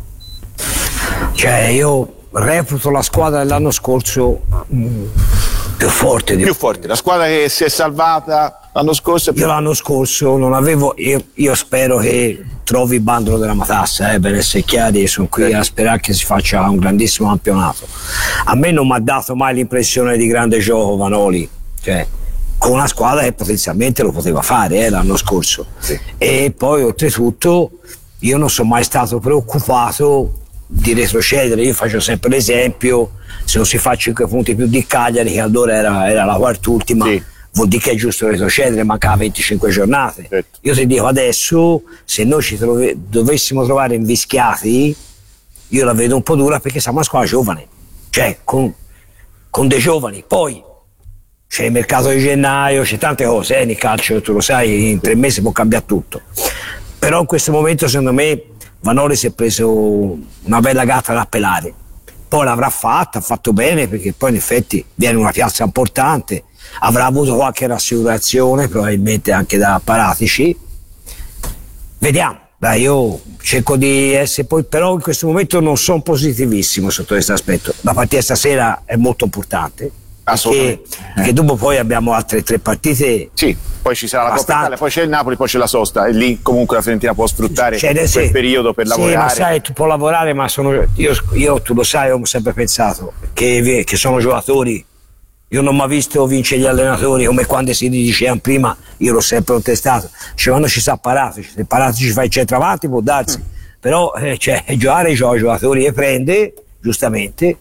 Cioè io reputo la squadra dell'anno scorso mh, più forte di
più forte, la squadra che si è salvata l'anno scorso è più...
Io l'anno scorso non avevo, io, io spero che trovi il bandolo della matassa, eh, per essere chiari, sono qui sì. a sperare che si faccia un grandissimo campionato. A me non mi ha dato mai l'impressione di grande gioco Vanoli, cioè con una squadra che potenzialmente lo poteva fare eh, l'anno scorso, sì. E poi oltretutto io non sono mai stato preoccupato di retrocedere. Io faccio sempre l'esempio, se non si fa cinque punti più di Cagliari, che allora era, era la quart'ultima, sì. vuol dire che è giusto retrocedere, mancava venticinque giornate, certo. Io ti dico adesso, se noi ci trove, dovessimo trovare invischiati, io la vedo un po' dura, perché siamo una squadra giovane, cioè con, con dei giovani. Poi c'è il mercato di gennaio, c'è tante cose eh, nel calcio, tu lo sai, in tre mesi può cambiare tutto, però in questo momento secondo me Vanoli si è preso una bella gatta da pelare, poi l'avrà fatta, ha fatto bene, perché poi in effetti viene una piazza importante, avrà avuto qualche rassicurazione probabilmente anche da Paratici, vediamo. Dai, io cerco di essere, poi però in questo momento non sono positivissimo sotto questo aspetto. La partita stasera è molto importante, perché, perché dopo poi abbiamo altre tre partite.
Sì, poi ci sarà la Coppa Italia, poi c'è il Napoli, poi c'è la sosta, e lì comunque la Fiorentina può sfruttare
cioè,
quel
sì,
periodo per
sì,
lavorare.
Ma sai, tu puoi lavorare, ma sono io, io tu lo sai, ho sempre pensato che, che sono giocatori. Io non mi ho visto vincere gli allenatori come quando si dicevano prima, io l'ho sempre contestato. Cioè, quando ci sta Paratici, se Paratici fa il centravanti può darsi, però eh, cioè, giocare c'ho i giocatori e prende, giustamente,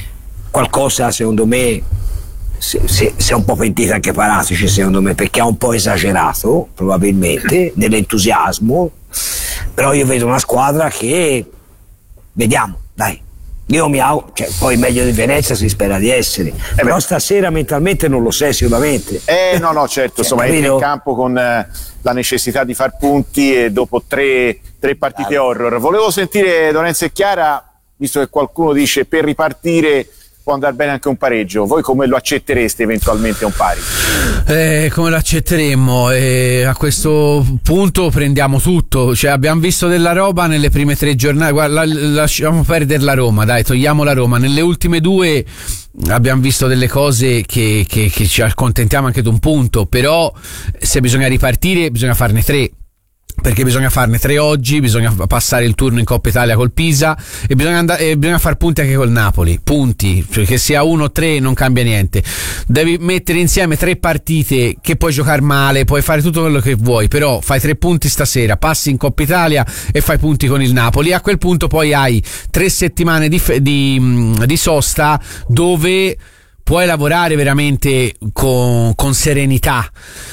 qualcosa secondo me si, si, si è un po' pentita anche Paratici, secondo me, perché ha un po' esagerato probabilmente nell'entusiasmo, però io vedo una squadra che vediamo, dai, io mi auguro, cioè, poi meglio di Venezia si spera di essere, eh però beh. Stasera mentalmente non lo sei sicuramente.
Eh no no certo,
cioè,
insomma entra in campo con eh, la necessità di far punti e dopo tre, tre partite ah, horror. Volevo sentire Lorenzo e Chiara, visto che qualcuno dice per ripartire può andare bene anche un pareggio, voi come lo accettereste eventualmente un pari?
Eh, come lo accetteremmo? Eh, a questo punto prendiamo tutto, cioè abbiamo visto della roba nelle prime tre giornate, guarda, la, lasciamo perdere la Roma, dai, togliamo la Roma, nelle ultime due abbiamo visto delle cose che, che, che ci accontentiamo anche di un punto, però se bisogna ripartire bisogna farne tre, perché bisogna farne tre oggi, bisogna passare il turno in Coppa Italia col Pisa e bisogna, andare, e bisogna fare punti anche col Napoli, punti, cioè che sia uno o tre non cambia niente, devi mettere insieme tre partite che puoi giocare male, puoi fare tutto quello che vuoi, però fai tre punti stasera, passi in Coppa Italia e fai punti con il Napoli, a quel punto poi hai tre settimane di, di, di sosta dove puoi lavorare veramente con, con serenità.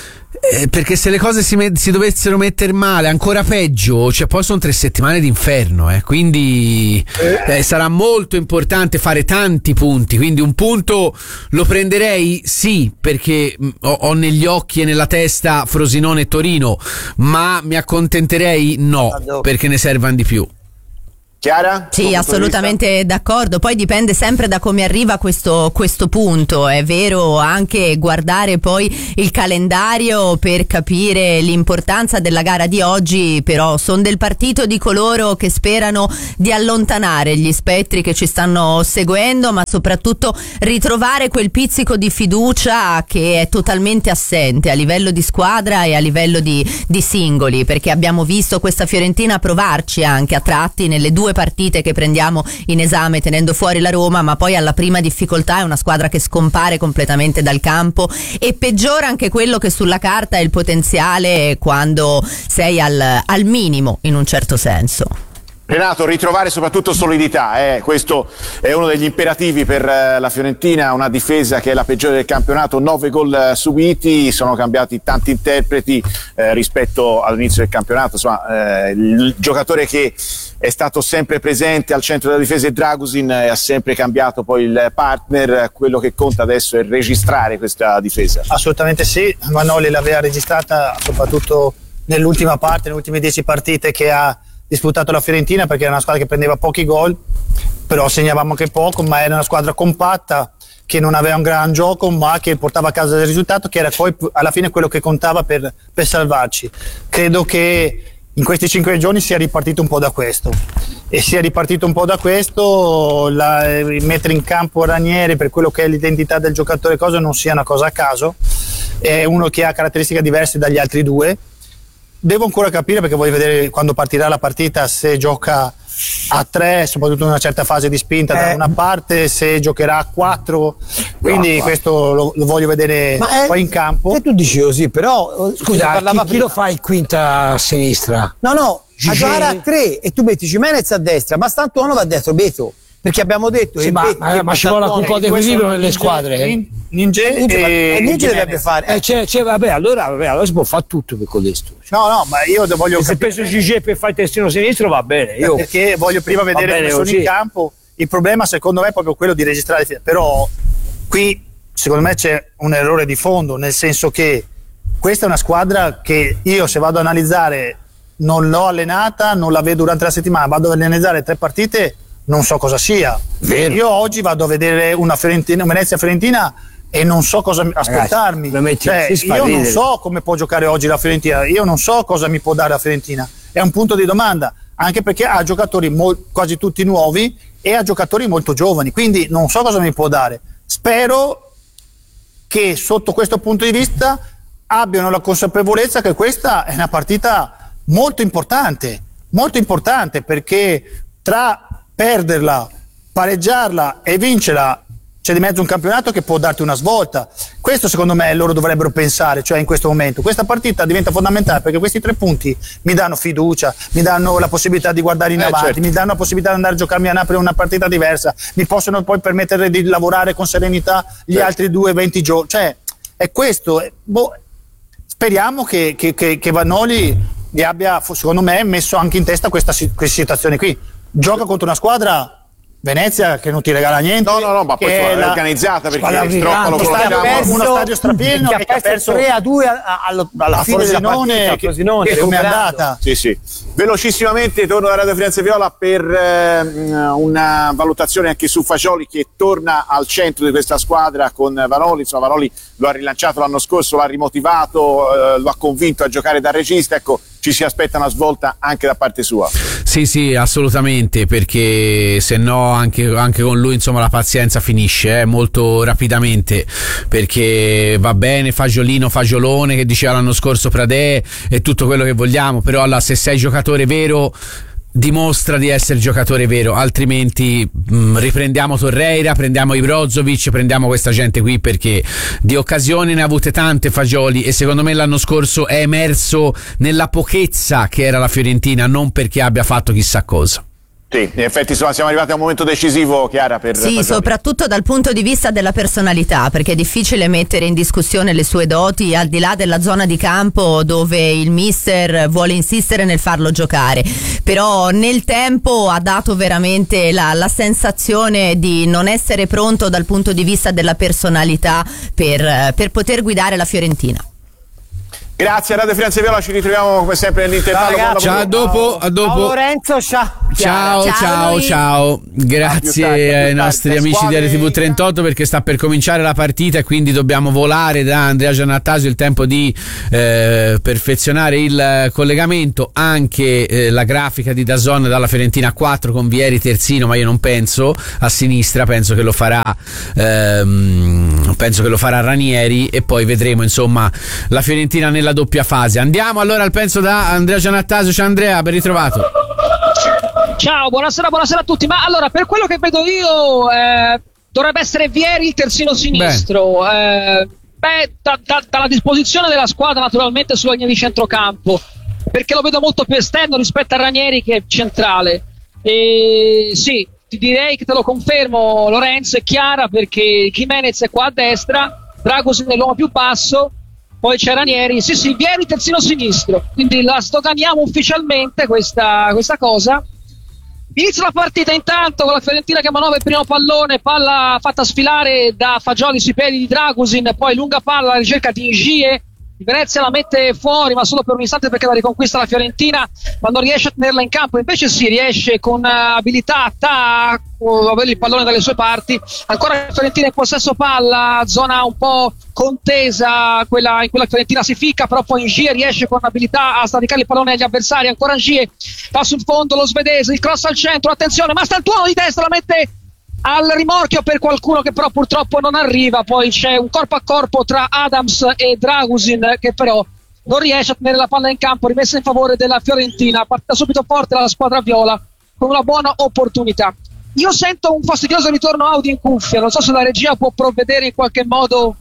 Eh, perché se le cose si, met- si dovessero mettere male, ancora peggio, cioè poi sono tre settimane d'inferno, eh. Quindi eh, sarà molto importante fare tanti punti, quindi un punto lo prenderei sì, perché mh, ho, ho negli occhi e nella testa Frosinone e Torino, ma mi accontenterei no, perché ne servano di più.
Chiara?
Sì, assolutamente d'accordo, poi dipende sempre da come arriva questo, questo punto, è vero, anche guardare poi il calendario per capire l'importanza della gara di oggi, però sono del partito di coloro che sperano di allontanare gli spettri che ci stanno seguendo, ma soprattutto ritrovare quel pizzico di fiducia che è totalmente assente a livello di squadra e a livello di, di singoli, perché abbiamo visto questa Fiorentina provarci anche a tratti nelle due partite che prendiamo in esame tenendo fuori la Roma, ma poi alla prima difficoltà è una squadra che scompare completamente dal campo e peggiora anche quello che sulla carta è il potenziale quando sei al, al minimo in un certo senso.
Renato, ritrovare soprattutto solidità, eh. Questo è uno degli imperativi per eh, la Fiorentina, una difesa che è la peggiore del campionato, nove gol eh, subiti, sono cambiati tanti interpreti eh, rispetto all'inizio del campionato, insomma eh, il giocatore che è stato sempre presente al centro della difesa è Dragusin e ha sempre cambiato poi il partner, quello che conta adesso è registrare questa difesa.
Assolutamente sì, Vanoli l'aveva registrata soprattutto nell'ultima parte, nelle ultime dieci partite che ha disputato la Fiorentina, perché era una squadra che prendeva pochi gol, però segnavamo anche poco, ma era una squadra compatta che non aveva un gran gioco, ma che portava a casa il risultato, che era poi alla fine quello che contava per, per salvarci. Credo che in questi cinque giorni sia ripartito un po' da questo e sia ripartito un po' da questo la, mettere in campo Ranieri per quello che è l'identità del giocatore, cosa non sia una cosa a caso, è uno che ha caratteristiche diverse dagli altri due. Devo ancora capire, perché voglio vedere quando partirà la partita, se gioca a tre, soprattutto in una certa fase di spinta eh. da una parte, se giocherà a quattro, quindi no, questo lo, lo voglio vedere ma poi è, in campo.
E tu dici così, però scusa, chi, chi lo fa in quinta a sinistra? No, no, a giocare a tre e tu metti Gimenez a destra, ma Stantuono va dietro Beto. Perché abbiamo detto
sì,
che
ma,
Beto,
ma, ma ci vuole un po' di equilibrio nelle squadre. Eh.
Ninja,
Ninja,
e
Ninja dovrebbe fare.
Eh, c'è, c'è, vabbè, allora, vabbè, allora si può fare tutto per questo.
No, no, ma io voglio.
Se penso Gigi per fare il terzino sinistro va bene. Io,
perché voglio prima vedere come sono in campo. Il problema, secondo me, è proprio quello di registrare. Però qui, secondo me, c'è un errore di fondo, nel senso che questa è una squadra che io, se vado ad analizzare, non l'ho allenata, non la vedo durante la settimana, vado ad analizzare tre partite. Non so cosa sia. Vero. Io oggi vado a vedere una Fiorentina, una Venezia Fiorentina e non so cosa aspettarmi. Ragazzi, cioè, io non so come può giocare oggi la Fiorentina, io non so cosa mi può dare la Fiorentina. È un punto di domanda, anche perché ha giocatori mol- quasi tutti nuovi e ha giocatori molto giovani, quindi non so cosa mi può dare. Spero che sotto questo punto di vista abbiano la consapevolezza che questa è una partita molto importante, molto importante, perché tra perderla, pareggiarla e vincerla c'è di mezzo un campionato che può darti una svolta. Questo secondo me loro dovrebbero pensare, cioè in questo momento questa partita diventa fondamentale perché questi tre punti mi danno fiducia, mi danno la possibilità di guardare in
eh,
avanti,
certo.
mi danno la possibilità di andare a giocarmi a Napoli una partita diversa, mi possono poi permettere di lavorare con serenità gli certo. altri due venti giorni, cioè è questo. Boh, speriamo che, che, che, che Vanoli gli abbia, secondo me, messo anche in testa questa, questa situazione qui. Gioca contro una squadra Venezia che non ti regala niente.
No, no, no, ma poi è la... organizzata perché Stroccolo
conosciamo uno stadio strapieno
che, che ha perso tre a due alla, alla fine della partita,
che, che come è andata.
Sì, sì. Velocissimamente torno da Radio Firenze Viola per eh, una valutazione anche su Fagioli che torna al centro di questa squadra con Vanoli. Insomma, Vanoli lo ha rilanciato l'anno scorso, l'ha rimotivato, eh, lo ha convinto a giocare da regista. Ecco, ci si aspetta una svolta anche da parte sua.
Sì, sì, assolutamente, perché se no anche, anche con lui insomma la pazienza finisce eh, molto rapidamente, perché va bene Fagiolino, Fagiolone che diceva l'anno scorso Pradè e tutto quello che vogliamo, però allora, se sei giocatore vero dimostra di essere giocatore vero, altrimenti mh, riprendiamo Torreira, prendiamo Ibrozovic, prendiamo questa gente qui, perché di occasioni ne ha avute tante Fagioli e secondo me l'anno scorso è emerso nella pochezza che era la Fiorentina, non perché abbia fatto chissà cosa.
Sì, in effetti insomma, siamo arrivati a un momento decisivo, Chiara, per
sì,
Fagioli.
Soprattutto dal punto di vista della personalità, perché è difficile mettere in discussione le sue doti al di là della zona di campo dove il mister vuole insistere nel farlo giocare, però nel tempo ha dato veramente la, la sensazione di non essere pronto dal punto di vista della personalità per, per poter guidare la Fiorentina.
Grazie a Radio Firenze Viola, ci ritroviamo come sempre nell'intervallo.
Ciao, ciao, a dopo, a dopo.
Ciao Lorenzo, ciao.
Ciao, ciao, ciao, ciao. Grazie tardi, ai nostri amici squadre... di R T V trentotto perché sta per cominciare la partita e quindi dobbiamo volare da Andrea Giannattasio, il tempo di eh, perfezionare il collegamento, anche eh, la grafica di D A Z N dalla Fiorentina quattro con Vieri terzino, ma io non penso a sinistra, penso che lo farà ehm, penso che lo farà Ranieri e poi vedremo insomma la Fiorentina nella doppia fase. Andiamo allora al penso da Andrea Giannattasio. Ciao Andrea, ben ritrovato.
Ciao, buonasera, buonasera a tutti. Ma allora, per quello che vedo io, eh, dovrebbe essere Vieri il terzino sinistro. Beh, eh, beh da, da, dalla disposizione della squadra, naturalmente, sulla linea di centrocampo, perché lo vedo molto più esterno rispetto a Ranieri, che è centrale. E sì, ti direi che te lo confermo, Lorenzo, è Chiara, perché Jimenez è qua a destra, Dragosin è l'uomo più basso. Poi c'è Ranieri, sì sì, Vieri terzino sinistro, quindi la sdoganiamo ufficialmente questa, questa cosa. Inizia la partita intanto con la Fiorentina che manovra il primo pallone, palla fatta sfilare da Fagioli sui piedi di Dragusin, poi lunga palla alla ricerca di Ingie, Venezia la mette fuori ma solo per un istante perché la riconquista la Fiorentina, ma non riesce a tenerla in campo, invece si riesce con abilità a avere il pallone dalle sue parti. Ancora la Fiorentina in possesso palla, zona un po' contesa, quella in cui la Fiorentina si ficca, però poi Ingie riesce con abilità a sradicare il pallone agli avversari. Ancora Ingie va sul fondo lo svedese, il cross al centro, attenzione, ma sta il tuono di testa, la mette al rimorchio per qualcuno che però purtroppo non arriva. Poi c'è un corpo a corpo tra Adams e Dragusin che però non riesce a tenere la palla in campo, rimessa in favore della Fiorentina. Partita subito forte la squadra viola con una buona opportunità. Io sento un fastidioso ritorno audio in cuffia, non so se la regia può provvedere in qualche modo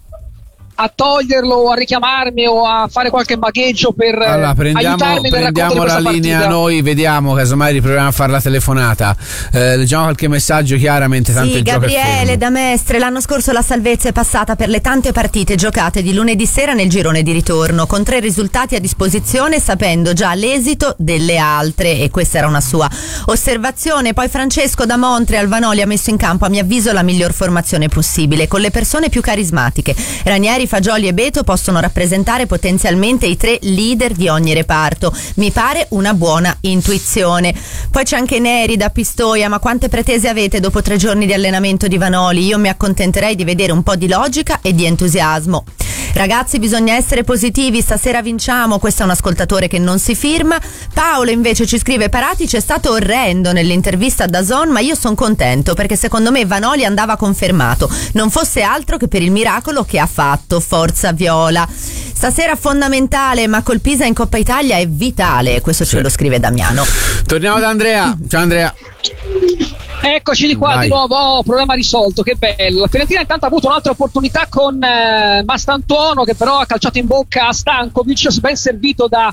a toglierlo o a richiamarmi o a fare qualche magheggio per
allora, prendiamo,
aiutarmi nel
prendiamo la linea
partita.
Noi vediamo, casomai riproviamo a fare la telefonata. Eh, leggiamo qualche messaggio chiaramente, tanto
sì,
il gioco è
Gabriele
fermo.
da Mestre, l'anno scorso la salvezza è passata per le tante partite giocate di lunedì sera nel girone di ritorno, con tre risultati a disposizione, sapendo già l'esito delle altre, e questa era una sua osservazione. Poi Francesco da Montreal, Vanoli ha messo in campo a mio avviso la miglior formazione possibile, con le persone più carismatiche. Ranieri, Fagioli e Beto possono rappresentare potenzialmente i tre leader di ogni reparto. Mi pare una buona intuizione. Poi c'è anche Neri da Pistoia, ma quante pretese avete dopo tre giorni di allenamento di Vanoli? Io mi accontenterei di vedere un po' di logica e di entusiasmo. Ragazzi, bisogna essere positivi, stasera vinciamo. Questo è un ascoltatore che non si firma. Paolo invece ci scrive: Paratici è stato orrendo nell'intervista a D A Z N, ma io sono contento perché secondo me Vanoli andava confermato, non fosse altro che per il miracolo che ha fatto. Forza Viola. Stasera fondamentale, ma col Pisa in Coppa Italia è vitale. Questo ce
sì.
lo scrive Damiano.
Torniamo da Andrea. Ciao Andrea.
Eccoci di qua. Vai. Di nuovo, oh, problema risolto, che bello. La Fiorentina intanto ha avuto un'altra opportunità con eh, Mastantuono, che però ha calciato in bocca a Stankovic, ben servito da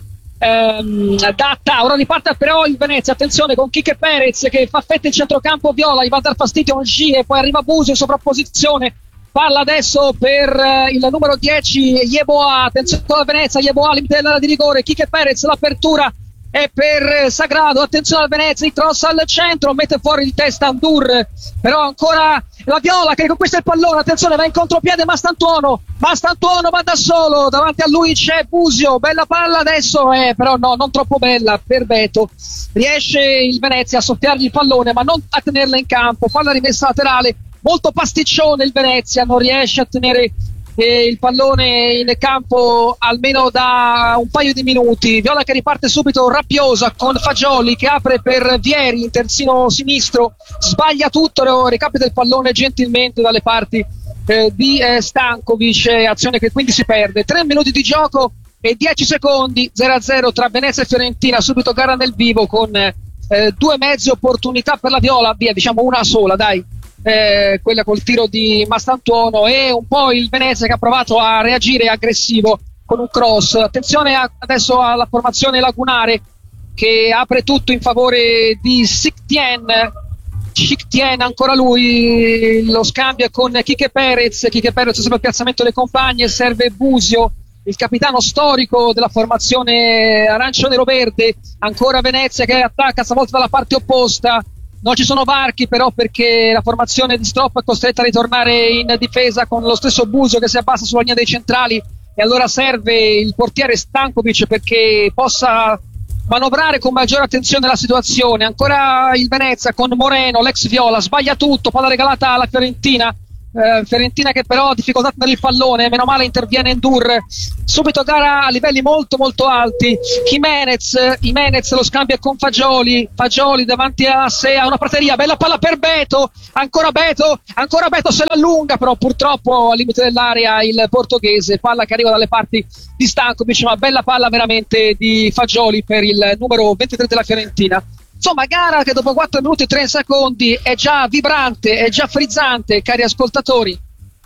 ehm, da Atta. Ora riparte però il Venezia, attenzione con Quique Perez che fa fetta in centrocampo viola, gli va a dar fastidio a Ongi e poi arriva Busio in sovrapposizione. Palla adesso per eh, il numero dieci Yeboah, attenzione alla Venezia, Yeboah limite dell'area di rigore, Quique Perez, l'apertura è per Sagrado, attenzione al Venezia, il cross al centro, mette fuori di testa Ndour, però ancora la Viola che conquista il pallone, attenzione, va in contropiede Mastantuono, Mastantuono va da solo, davanti a lui c'è Busio, bella palla adesso, eh, però no, non troppo bella per Beto, riesce il Venezia a soffiargli il pallone ma non a tenerla in campo, palla rimessa laterale, molto pasticcione il Venezia, non riesce a tenere e il pallone in campo almeno da un paio di minuti. Viola che riparte subito rappiosa con Fagioli che apre per Vieri in terzino sinistro, sbaglia tutto, recapita il pallone gentilmente dalle parti eh, di eh, Stankovic, azione che quindi si perde. Tre minuti di gioco e dieci secondi, zero a zero tra Venezia e Fiorentina, subito gara nel vivo con eh, due mezze opportunità per la Viola, via diciamo una sola dai. Eh, quella col tiro di Mastantuono e un po' il Venezia che ha provato a reagire aggressivo con un cross. Attenzione a, adesso alla formazione lagunare che apre tutto in favore di Sictien. Sictien ancora lui, lo scambia con Quique Perez, Quique Perez sempre il piazzamento delle compagne, serve Busio, il capitano storico della formazione arancione-nero-verde, ancora Venezia che attacca stavolta dalla parte opposta. Non ci sono varchi però perché la formazione di Stroppo è costretta a ritornare in difesa con lo stesso Busio che si abbassa sulla linea dei centrali e allora serve il portiere Stankovic perché possa manovrare con maggiore attenzione la situazione. Ancora il Venezia con Moreno, l'ex Viola, sbaglia tutto, palla regalata alla Fiorentina. Uh, Fiorentina che però ha difficoltà per il pallone, meno male interviene Ndour, subito gara a livelli molto molto alti. Jimenez, Jimenez lo scambia con Fagioli, Fagioli davanti a sé ha una prateria, bella palla per Beto, ancora Beto, ancora Beto se l'allunga però purtroppo al limite dell'area il portoghese, palla che arriva dalle parti di Stankovic, ma bella palla veramente di Fagioli per il numero ventitré della Fiorentina. Insomma, gara che dopo quattro minuti e tre secondi è già vibrante, è già frizzante, cari ascoltatori.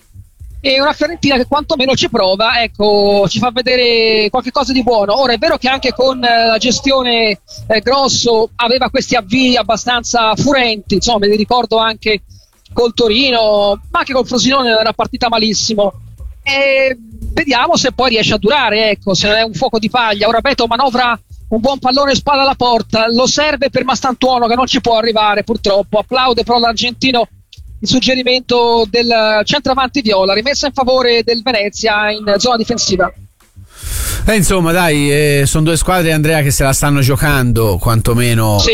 E una Fiorentina che quantomeno ci prova, ecco, ci fa vedere qualche cosa di buono. Ora è vero che anche con la gestione eh, Grosso aveva questi avvii abbastanza furenti, insomma, me li ricordo anche col Torino, ma anche col Frosinone era partita malissimo. E vediamo se poi riesce a durare, ecco, se non è un fuoco di paglia. Ora Beto manovra un buon pallone, spalla alla porta, lo serve per Mastantuono che non ci può arrivare purtroppo, applaude però l'argentino il suggerimento del centravanti Viola, rimessa in favore del Venezia in zona difensiva.
Eh, insomma dai, eh, sono due squadre, Andrea, che se la stanno giocando quantomeno, sì.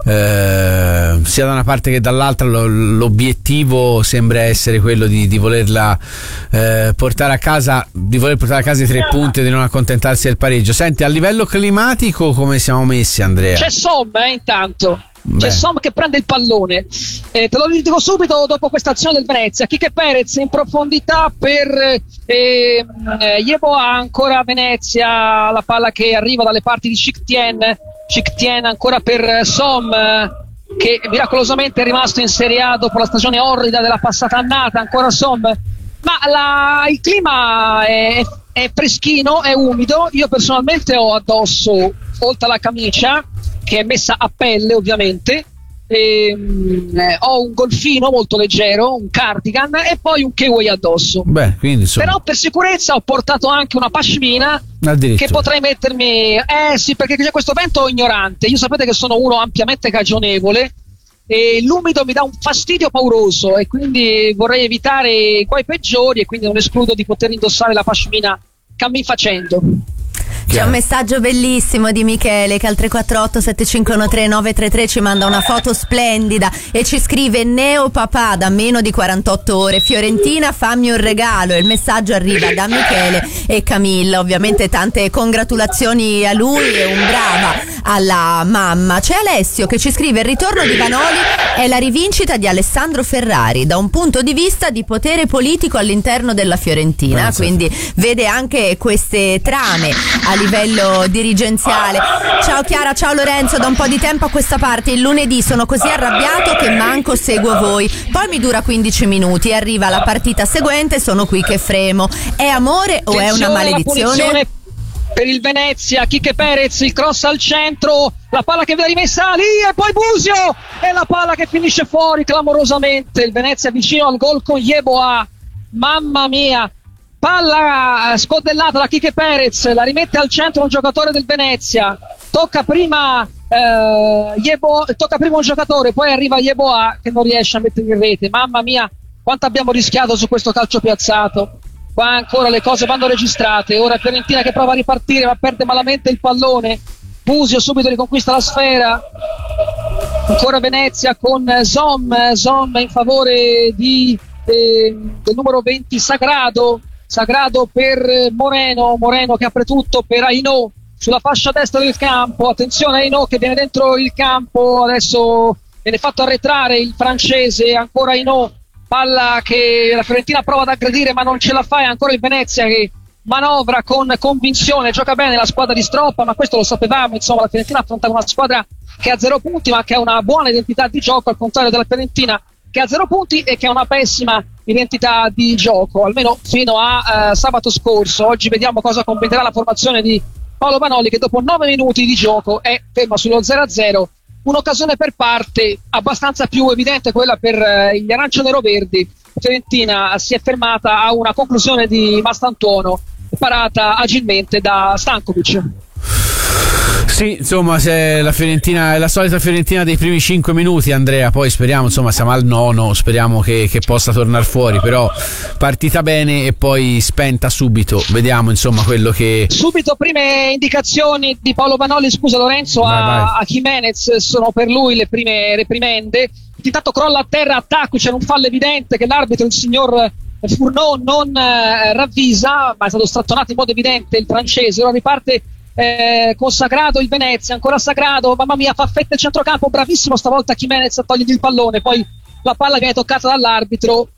eh, sia da una parte che dall'altra. Lo, l'obiettivo sembra essere quello di, di volerla eh, portare a casa, di voler portare a casa i tre punti e di non accontentarsi del pareggio. Senti, a livello climatico come siamo messi, Andrea?
C'è Somma eh, intanto Beh. C'è Som che prende il pallone, eh, te lo dico subito dopo questa azione del Venezia. Quique Perez in profondità per eh, eh, Yeboah, ancora Venezia, la palla che arriva dalle parti di Sictien, Sictien ancora per Som che miracolosamente è rimasto in Serie A dopo la stagione orrida della passata annata, ancora Som, ma la, il clima è, è freschino, è umido. Io personalmente ho addosso, oltre alla camicia che è messa a pelle ovviamente, e, eh, ho un golfino molto leggero, un cardigan e poi un kiwi addosso.
Beh, quindi, insomma...
però per sicurezza ho portato anche una pashmina che potrei mettermi, eh sì, perché c'è questo vento ignorante. Io sapete che sono uno ampiamente cagionevole e l'umido mi dà un fastidio pauroso e quindi vorrei evitare i guai peggiori e quindi non escludo di poter indossare la pashmina cammin facendo.
C'è un messaggio bellissimo di Michele che al tre quattro otto sette cinque uno tre nove tre tre ci manda una foto splendida e ci scrive: Neo papà da meno di quarantotto ore, Fiorentina fammi un regalo, e il messaggio arriva da Michele e Camilla. Ovviamente tante congratulazioni a lui e un brava alla mamma. C'è Alessio che ci scrive: il ritorno di Vanoli è la rivincita di Alessandro Ferrari da un punto di vista di potere politico all'interno della Fiorentina, quindi vede anche queste trame a livello dirigenziale. Ciao Chiara, ciao Lorenzo, da un po' di tempo a questa parte il lunedì sono così arrabbiato che manco seguo voi, poi mi dura quindici minuti, arriva la partita seguente, sono qui che fremo. È amore o è una maledizione?
Per il Venezia, Quique Perez, il cross al centro, la palla che viene rimessa lì e poi Busio e la palla che finisce fuori clamorosamente. Il Venezia vicino al gol con Yeboah, mamma mia, palla scodellata da Quique Perez, la rimette al centro un giocatore del Venezia, tocca prima eh, Yeboah, tocca prima un giocatore, poi arriva Yeboah che non riesce a mettere in rete. Mamma mia, quanto abbiamo rischiato su questo calcio piazzato. Qua ancora le cose vanno registrate. Ora Fiorentina che prova a ripartire ma perde malamente il pallone. Busio subito riconquista la sfera. Ancora Venezia con Zom, Zom in favore di, eh, del numero venti Sagrado. Sagrado per Moreno, Moreno che apre tutto per Aino sulla fascia destra del campo. Attenzione Aino che viene dentro il campo, adesso viene fatto arretrare il francese. Ancora Aino, palla che la Fiorentina prova ad aggredire ma non ce la fa, e ancora il Venezia che manovra con convinzione, gioca bene la squadra di Stroppa, ma questo lo sapevamo, insomma la Fiorentina affronta una squadra che ha zero punti ma che ha una buona identità di gioco, al contrario della Fiorentina che ha zero punti e che ha una pessima identità di gioco, almeno fino a uh, sabato scorso. Oggi vediamo cosa combinerà la formazione di Paolo Vanoli, che dopo nove minuti di gioco è ferma sullo zero a zero. Un'occasione per parte, abbastanza più evidente quella per uh, gli arancione-verdi. Fiorentina si è fermata a una conclusione di Mastantuono parata agilmente da Stankovic.
Sì, insomma, se la Fiorentina è la solita Fiorentina dei primi cinque minuti, Andrea, poi speriamo, insomma, siamo al nono, speriamo che, che possa tornare fuori, però partita bene e poi spenta subito. Vediamo, insomma, quello che...
Subito prime indicazioni di Paolo Vanoli, scusa Lorenzo, vai, a, vai. a Jimenez, sono per lui le prime reprimende. Intanto crolla a terra, attacco, c'è un fallo evidente che l'arbitro, il signor Fourneau, non eh, ravvisa, ma è stato strattonato in modo evidente il francese. Ora riparte Eh, con Sagrado il Venezia, ancora Sagrado, mamma mia, fa fetta il centrocampo, bravissimo stavolta Jimenez a togliergli il pallone, poi la palla viene toccata dall'arbitro